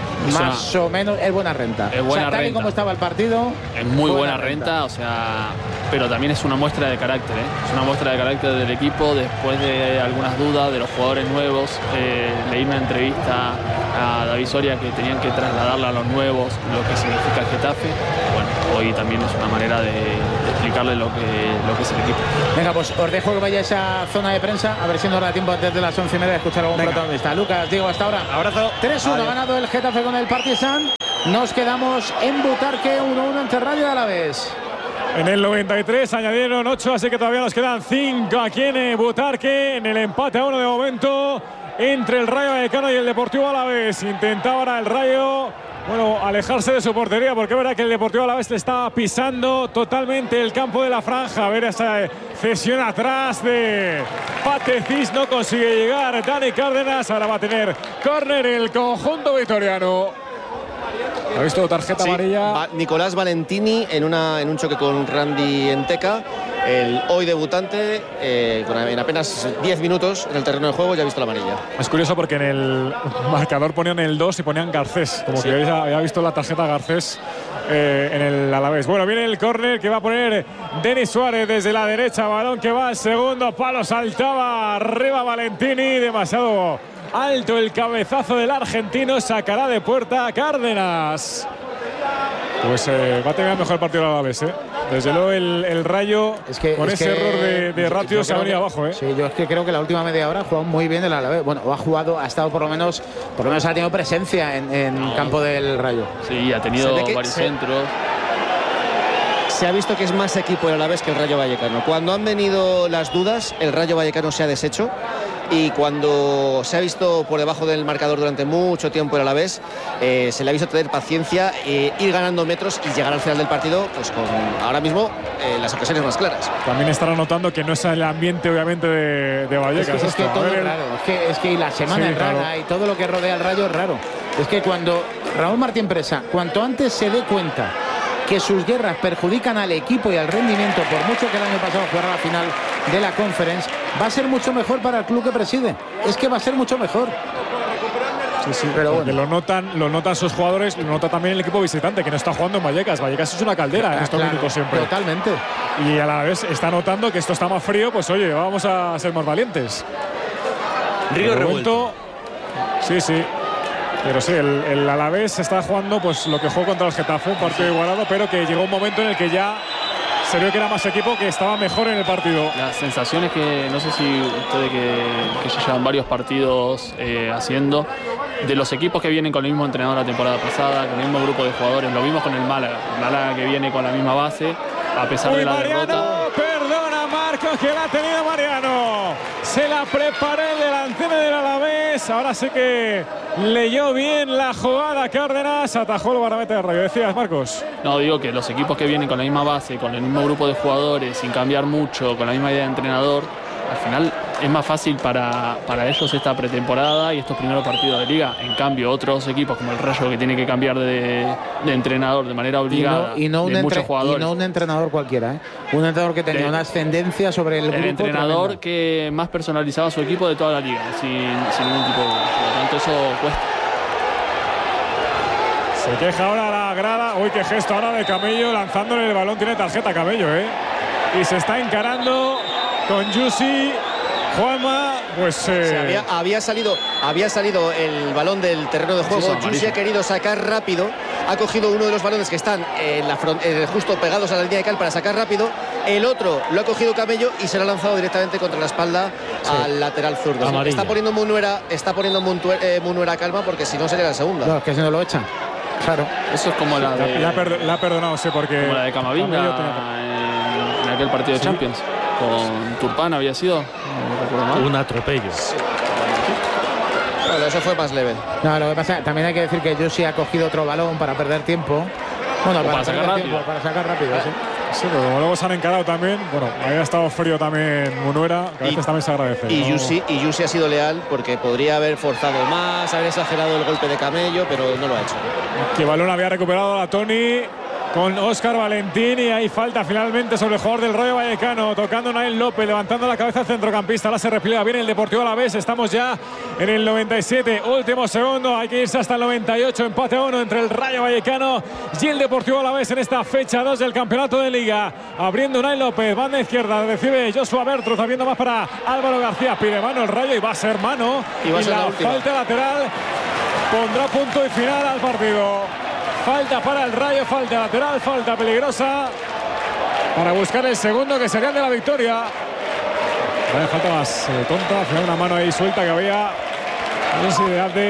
Más o menos es buena renta. Es buena, o sea, tal renta. y como estaba el partido. Es muy buena, buena renta, renta, o sea, pero también es una muestra de carácter, ¿eh? Es una muestra de carácter del equipo después de algunas dudas de los jugadores nuevos. Eh, leí una entrevista a David Soria que tenían que trasladarla a los nuevos, lo que significa el Getafe. Bueno, hoy también es una manera de, de explicarle lo que, lo que es el equipo. Venga, pues os dejo que vayáis a zona de prensa, a ver si nos da tiempo antes de las once y media de escuchar a algún Venga. protagonista. Lucas, Diego, hasta ahora. Abrazo. tres uno, ganado el Getafe con el Partizan. Nos quedamos en Butarque, uno uno entre Radio de Alavés. En el noventa y tres añadieron ocho, así que todavía nos quedan cinco aquí en Butarque. En el empate a uno de momento entre el Rayo Vallecano y el Deportivo Alavés. Intentaba ahora el Rayo, bueno, alejarse de su portería, porque es verdad que el Deportivo Alavés le está pisando totalmente el campo de la franja. A ver esa cesión atrás de Patecís, no consigue llegar Dani Cárdenas. Ahora va a tener córner el conjunto vitoriano. ¿Ha visto tarjeta sí, amarilla? Va Nicolás Valentini en, una, en un choque con Randy Enteca, el hoy debutante, eh, con, en apenas diez minutos en el terreno de juego ya ha visto la amarilla. Es curioso porque en el marcador ponían el dos y ponían Garcés, como sí. que había, había visto la tarjeta Garcés eh, en el Alavés. Bueno, viene el córner que va a poner Denis Suárez desde la derecha, balón que va al segundo palo, saltaba arriba Valentini, demasiado alto el cabezazo del argentino, sacará de puerta Cárdenas. Pues eh, va a tener mejor partido el Alavés, ¿eh? Desde luego el, el Rayo, es que, con es ese que, error de, de ratio, se ha venido abajo, ¿eh? Sí, yo es que creo que la última media hora ha jugado muy bien el Alavés. Bueno, ha jugado, ha estado por lo menos, por lo menos ha tenido presencia en, en no. campo del Rayo. Sí, ha tenido varios se, centros. Se ha visto que es más equipo el Alavés que el Rayo Vallecano. Cuando han venido las dudas, el Rayo Vallecano se ha deshecho. Y cuando se ha visto por debajo del marcador durante mucho tiempo el Alavés, eh, se le ha visto tener paciencia, eh, ir ganando metros y llegar al final del partido pues con ahora mismo eh, las ocasiones más claras. También estarán notando que no es el ambiente obviamente de, de Vallecas. Es que, es que todo es raro, es que, es que la semana sí, es rara claro. y todo lo que rodea al Rayo es raro. Es que cuando Raúl Martín Presa, cuanto antes se dé cuenta que sus guerras perjudican al equipo y al rendimiento, por mucho que el año pasado jugara la final de la Conference, va a ser mucho mejor para el club que preside. Es que va a ser mucho mejor. Sí, sí, pero bueno. Lo notan, lo notan sus jugadores, lo nota también el equipo visitante, que no está jugando en Vallecas. Vallecas es una caldera ah, en estos claro, minutos siempre. Totalmente. Y a la vez está notando que esto está más frío, pues oye, vamos a ser más valientes. Río revuelto. Sí, sí. Pero sí, el, el Alavés está jugando pues lo que jugó contra el Getafe, un partido igualado, pero que llegó un momento en el que ya se vio que era más equipo, que estaba mejor en el partido. Las sensaciones que, no sé si ustedes que, que ya llevan varios partidos eh, haciendo, de los equipos que vienen con el mismo entrenador la temporada pasada, con el mismo grupo de jugadores, lo vimos con el Málaga, Málaga que viene con la misma base, a pesar Uy, de la Mariano, derrota. Perdona Marcos, que la ha tenido Mariano. Se la preparó el delantero del Alavés, ahora sí que leyó bien la jugada Cárdenas, atajó el guardameta de Rayo. ¿Decías, Marcos? No, digo que los equipos que vienen con la misma base, con el mismo grupo de jugadores, sin cambiar mucho, con la misma idea de entrenador, al final es más fácil para, para ellos esta pretemporada y estos primeros partidos de liga. En cambio, otros equipos como el Rayo, que tiene que cambiar de, de entrenador de manera obligada, y no, y no de un muchos entre, jugadores. Y no un entrenador cualquiera, ¿eh? Un entrenador que tenía de, una ascendencia sobre el, el grupo. El entrenador tremenda. que más personalizaba su equipo de toda la liga, sin, sin ningún tipo de... Por lo tanto, eso cuesta. Se queja ahora la grada. Uy, qué gesto ahora de Camello lanzándole el balón. Tiene tarjeta Camello, ¿eh? Y se está encarando con Yusi. Juanma, pues... Eh... Sí, había, había, salido, había salido el balón del terreno de juego. Sí, Yusi ha querido sacar rápido. Ha cogido uno de los balones que están en la front, eh, justo pegados a la línea de cal para sacar rápido. El otro lo ha cogido Camello y se lo ha lanzado directamente contra la espalda sí. al lateral zurdo. Amarilla. Está poniendo Munuera, está poniendo Munuera, eh, Munuera calma, porque si no sería la segunda. No, es que si no lo echan. Claro. Eso es como la de... La, la, la ha perdonado, sí, porque... Como la de Camavinga en, en aquel partido de Champions. Con Turpán había sido. No un atropello. Bueno, eso fue más leve. No, lo que pasa, también hay que decir que Jussi ha cogido otro balón para perder tiempo. Bueno, para, para sacar perder rápido. tiempo, para sacar rápido, sí. Sí, pero como luego se han encarado también, bueno, había estado frío también Munuera, que a veces Y- también se agradece. Y ¿no? Yusi, y Yusi ha sido leal porque podría haber forzado más, haber exagerado el golpe de camello, pero no lo ha hecho. Que balón había recuperado a Tony con Óscar Valentín y hay falta finalmente sobre el jugador del Rayo Vallecano, tocando Nael López, levantando la cabeza al centrocampista. Ahora se repliega bien el Deportivo Alavés. Estamos ya en el noventa y siete, último segundo, hay que irse hasta el noventa y ocho, empate a uno entre el Rayo Vallecano y el Deportivo Alavés en esta fecha dos del campeonato de Liga. Abriendo Nael López, banda izquierda, recibe Joshua Bertruz, abriendo más para Álvaro García, pide mano el Rayo y va a ser mano. Y va a ser la la última. falta lateral pondrá punto y final al partido. Falta para el Rayo, falta lateral, falta peligrosa para buscar el segundo que sería el de la victoria. Vaya falta más eh, tonta, al final una mano ahí suelta que había. No sé si de arte.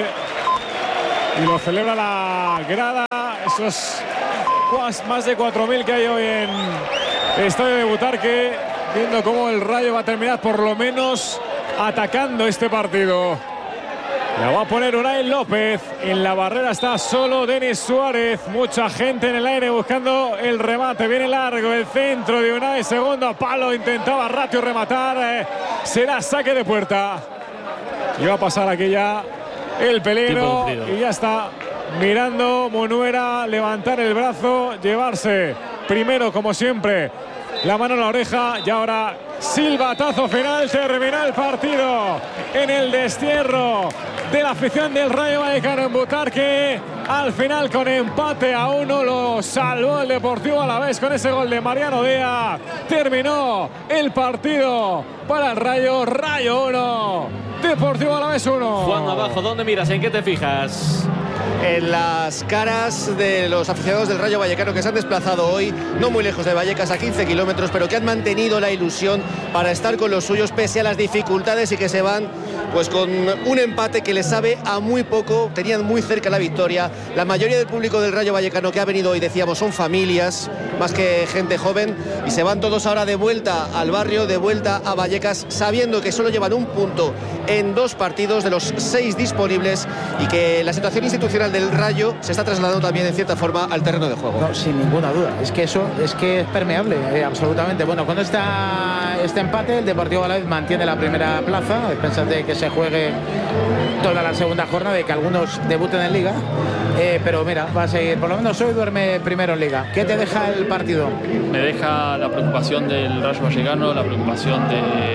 Y lo celebra la grada. Esos cuas- más de cuatro mil que hay hoy en el estadio de Butarque, viendo cómo el Rayo va a terminar por lo menos atacando este partido. La va a poner Unai López. En la barrera está solo Denis Suárez. Mucha gente en el aire buscando el remate. Viene largo el centro de Unai. Segundo palo. Intentaba Ratio rematar. Eh, será saque de puerta. Y va a pasar aquí ya el peligro. Y ya está mirando Munuera. Levantar el brazo. Llevarse primero, como siempre, la mano en la oreja. Y ahora silbatazo final. Termina el partido en el destierro de la afición del Rayo Vallecano en Butarque. Al final, con empate a uno, lo salvó el Deportivo Alavés con ese gol de Mariano Díaz. Terminó el partido para el Rayo. Rayo uno, Deportivo Alavés uno. Juan, abajo, ¿dónde miras? ¿En qué te fijas? En las caras de los aficionados del Rayo Vallecano que se han desplazado hoy, no muy lejos de Vallecas, a quince kilómetros, pero que han mantenido la ilusión para estar con los suyos pese a las dificultades y que se van pues con un empate que les sabe a muy poco. Tenían muy cerca la victoria. La mayoría del público del Rayo Vallecano que ha venido hoy, decíamos, son familias más que gente joven, y se van todos ahora de vuelta al barrio, de vuelta a Vallecas, sabiendo que solo llevan un punto en dos partidos de los seis disponibles y que la situación institucional del Rayo se está trasladando también en cierta forma al terreno de juego. No, sin ninguna duda. Es que eso es que es permeable, eh, absolutamente. Bueno, con esta, este empate, el Deportivo Alavés mantiene la primera plaza. Pensad que se juegue toda la segunda jornada y que algunos debuten en Liga. Eh, pero mira, va a seguir. Por lo menos hoy duerme primero en Liga. ¿Qué te deja el partido? Me deja la preocupación del Rayo Vallecano, la preocupación de,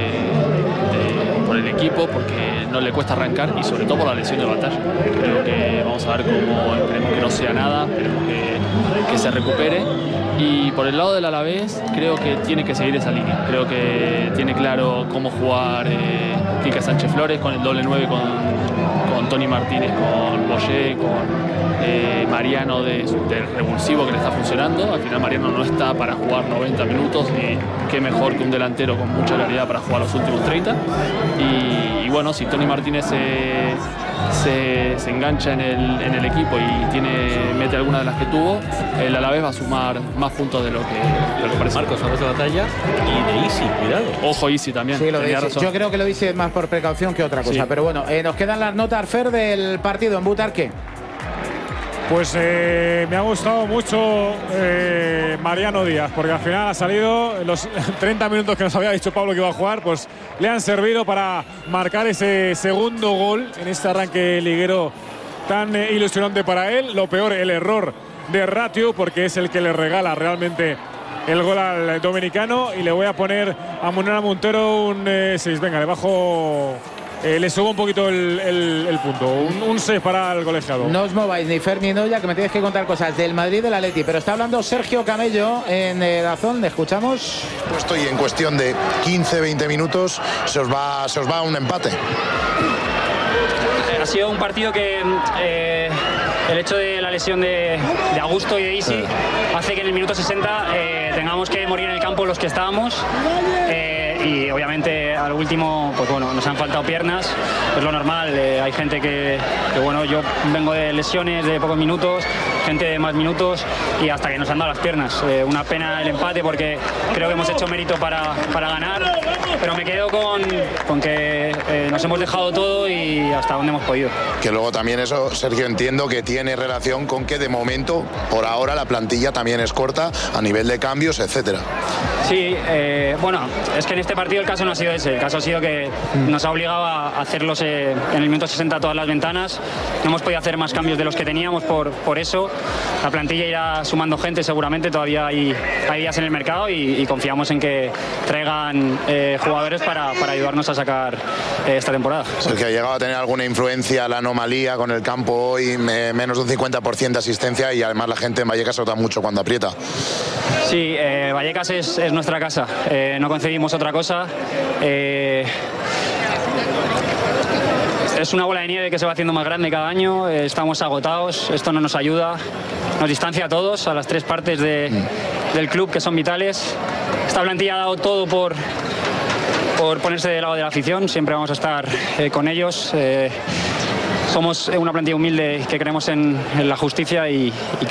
de, por el equipo, porque no le cuesta arrancar, y sobre todo por la lesión de Batalla. Creo que vamos a ver cómo, esperemos que no sea nada, esperemos que, que se recupere. Y por el lado del Alavés, creo que tiene que seguir esa línea. Creo que tiene claro cómo jugar eh, Quique Sánchez Flores con el doble nueve, con, con Tony Martínez, con Boyé, con eh, Mariano de, del revulsivo que le está funcionando. Al final Mariano no está para jugar noventa minutos, y qué mejor que un delantero con mucha claridad para jugar los últimos treinta. Y, y bueno, si Tony Martínez se, se, se engancha en el, en el equipo y tiene, mete alguna de las que tuvo, el Alavés va a sumar más puntos de lo que, de lo que parece. Marcos, sabes de Batalla y de Isi, cuidado. Ojo, Isi también. Sí, lo tenía dice. razón. Yo creo que lo dice más por precaución que otra cosa. Sí. Pero bueno, eh, nos quedan las notas, Fer, del partido en Butarque. Pues eh, me ha gustado mucho eh, Mariano Díaz, porque al final ha salido los treinta minutos que nos había dicho Pablo que iba a jugar, pues le han servido para marcar ese segundo gol en este arranque liguero tan eh, ilusionante para él. Lo peor, el error de Ratio, porque es el que le regala realmente el gol al dominicano. Y le voy a poner a Munuera Montero un seis. Venga, le bajo, eh, le subo un poquito el, el, el punto. Un seis para el colegiado. No os mováis ni Fer ni Noya, que me tienes que contar cosas del Madrid y del Atleti. Pero está hablando Sergio Camello en eh, Dazón. ¿Le escuchamos? Puesto y en cuestión de quince veinte minutos se os va, se os va un empate. Ha sido un partido que eh, el hecho de la lesión de, de Augusto y de Isi sí. hace que en el minuto sesenta eh, tengamos que morir en el campo los que estábamos. Eh, y obviamente al último, pues bueno, nos han faltado piernas, es lo normal. Eh, hay gente que, que, bueno, yo vengo de lesiones de pocos minutos, gente de más minutos y hasta que nos han dado las piernas. Eh, una pena el empate porque creo que hemos hecho mérito para, para ganar, pero me quedo con, con que eh, nos hemos dejado todo y hasta donde hemos podido. Que luego también eso, Sergio, entiendo que tiene relación con que de momento, por ahora, la plantilla también es corta a nivel de cambios, etcétera. Sí, eh, bueno, es que en este partido el caso no ha sido ese. El caso ha sido que nos ha obligado a hacerlos eh, en el minuto sesenta todas las ventanas. No hemos podido hacer más cambios de los que teníamos por, por eso. La plantilla irá sumando gente seguramente. Todavía hay, hay días en el mercado y, y confiamos en que traigan eh, jugadores para, para ayudarnos a sacar eh, esta temporada. Sergio, ¿ha llegado a tener alguna influencia la anomalía con el campo hoy? Me, menos de un cincuenta por ciento de asistencia y además la gente en Vallecas se nota mucho cuando aprieta. Sí, eh, Vallecas es, es nuestra casa, eh, no concebimos otra cosa. Eh, es una bola de nieve que se va haciendo más grande cada año, eh, estamos agotados, esto no nos ayuda, nos distancia a todos, a las tres partes de, del club que son vitales. Esta plantilla ha dado todo por, por ponerse del lado de la afición, siempre vamos a estar eh, con ellos. Eh, somos una plantilla humilde que creemos en, en la justicia y, y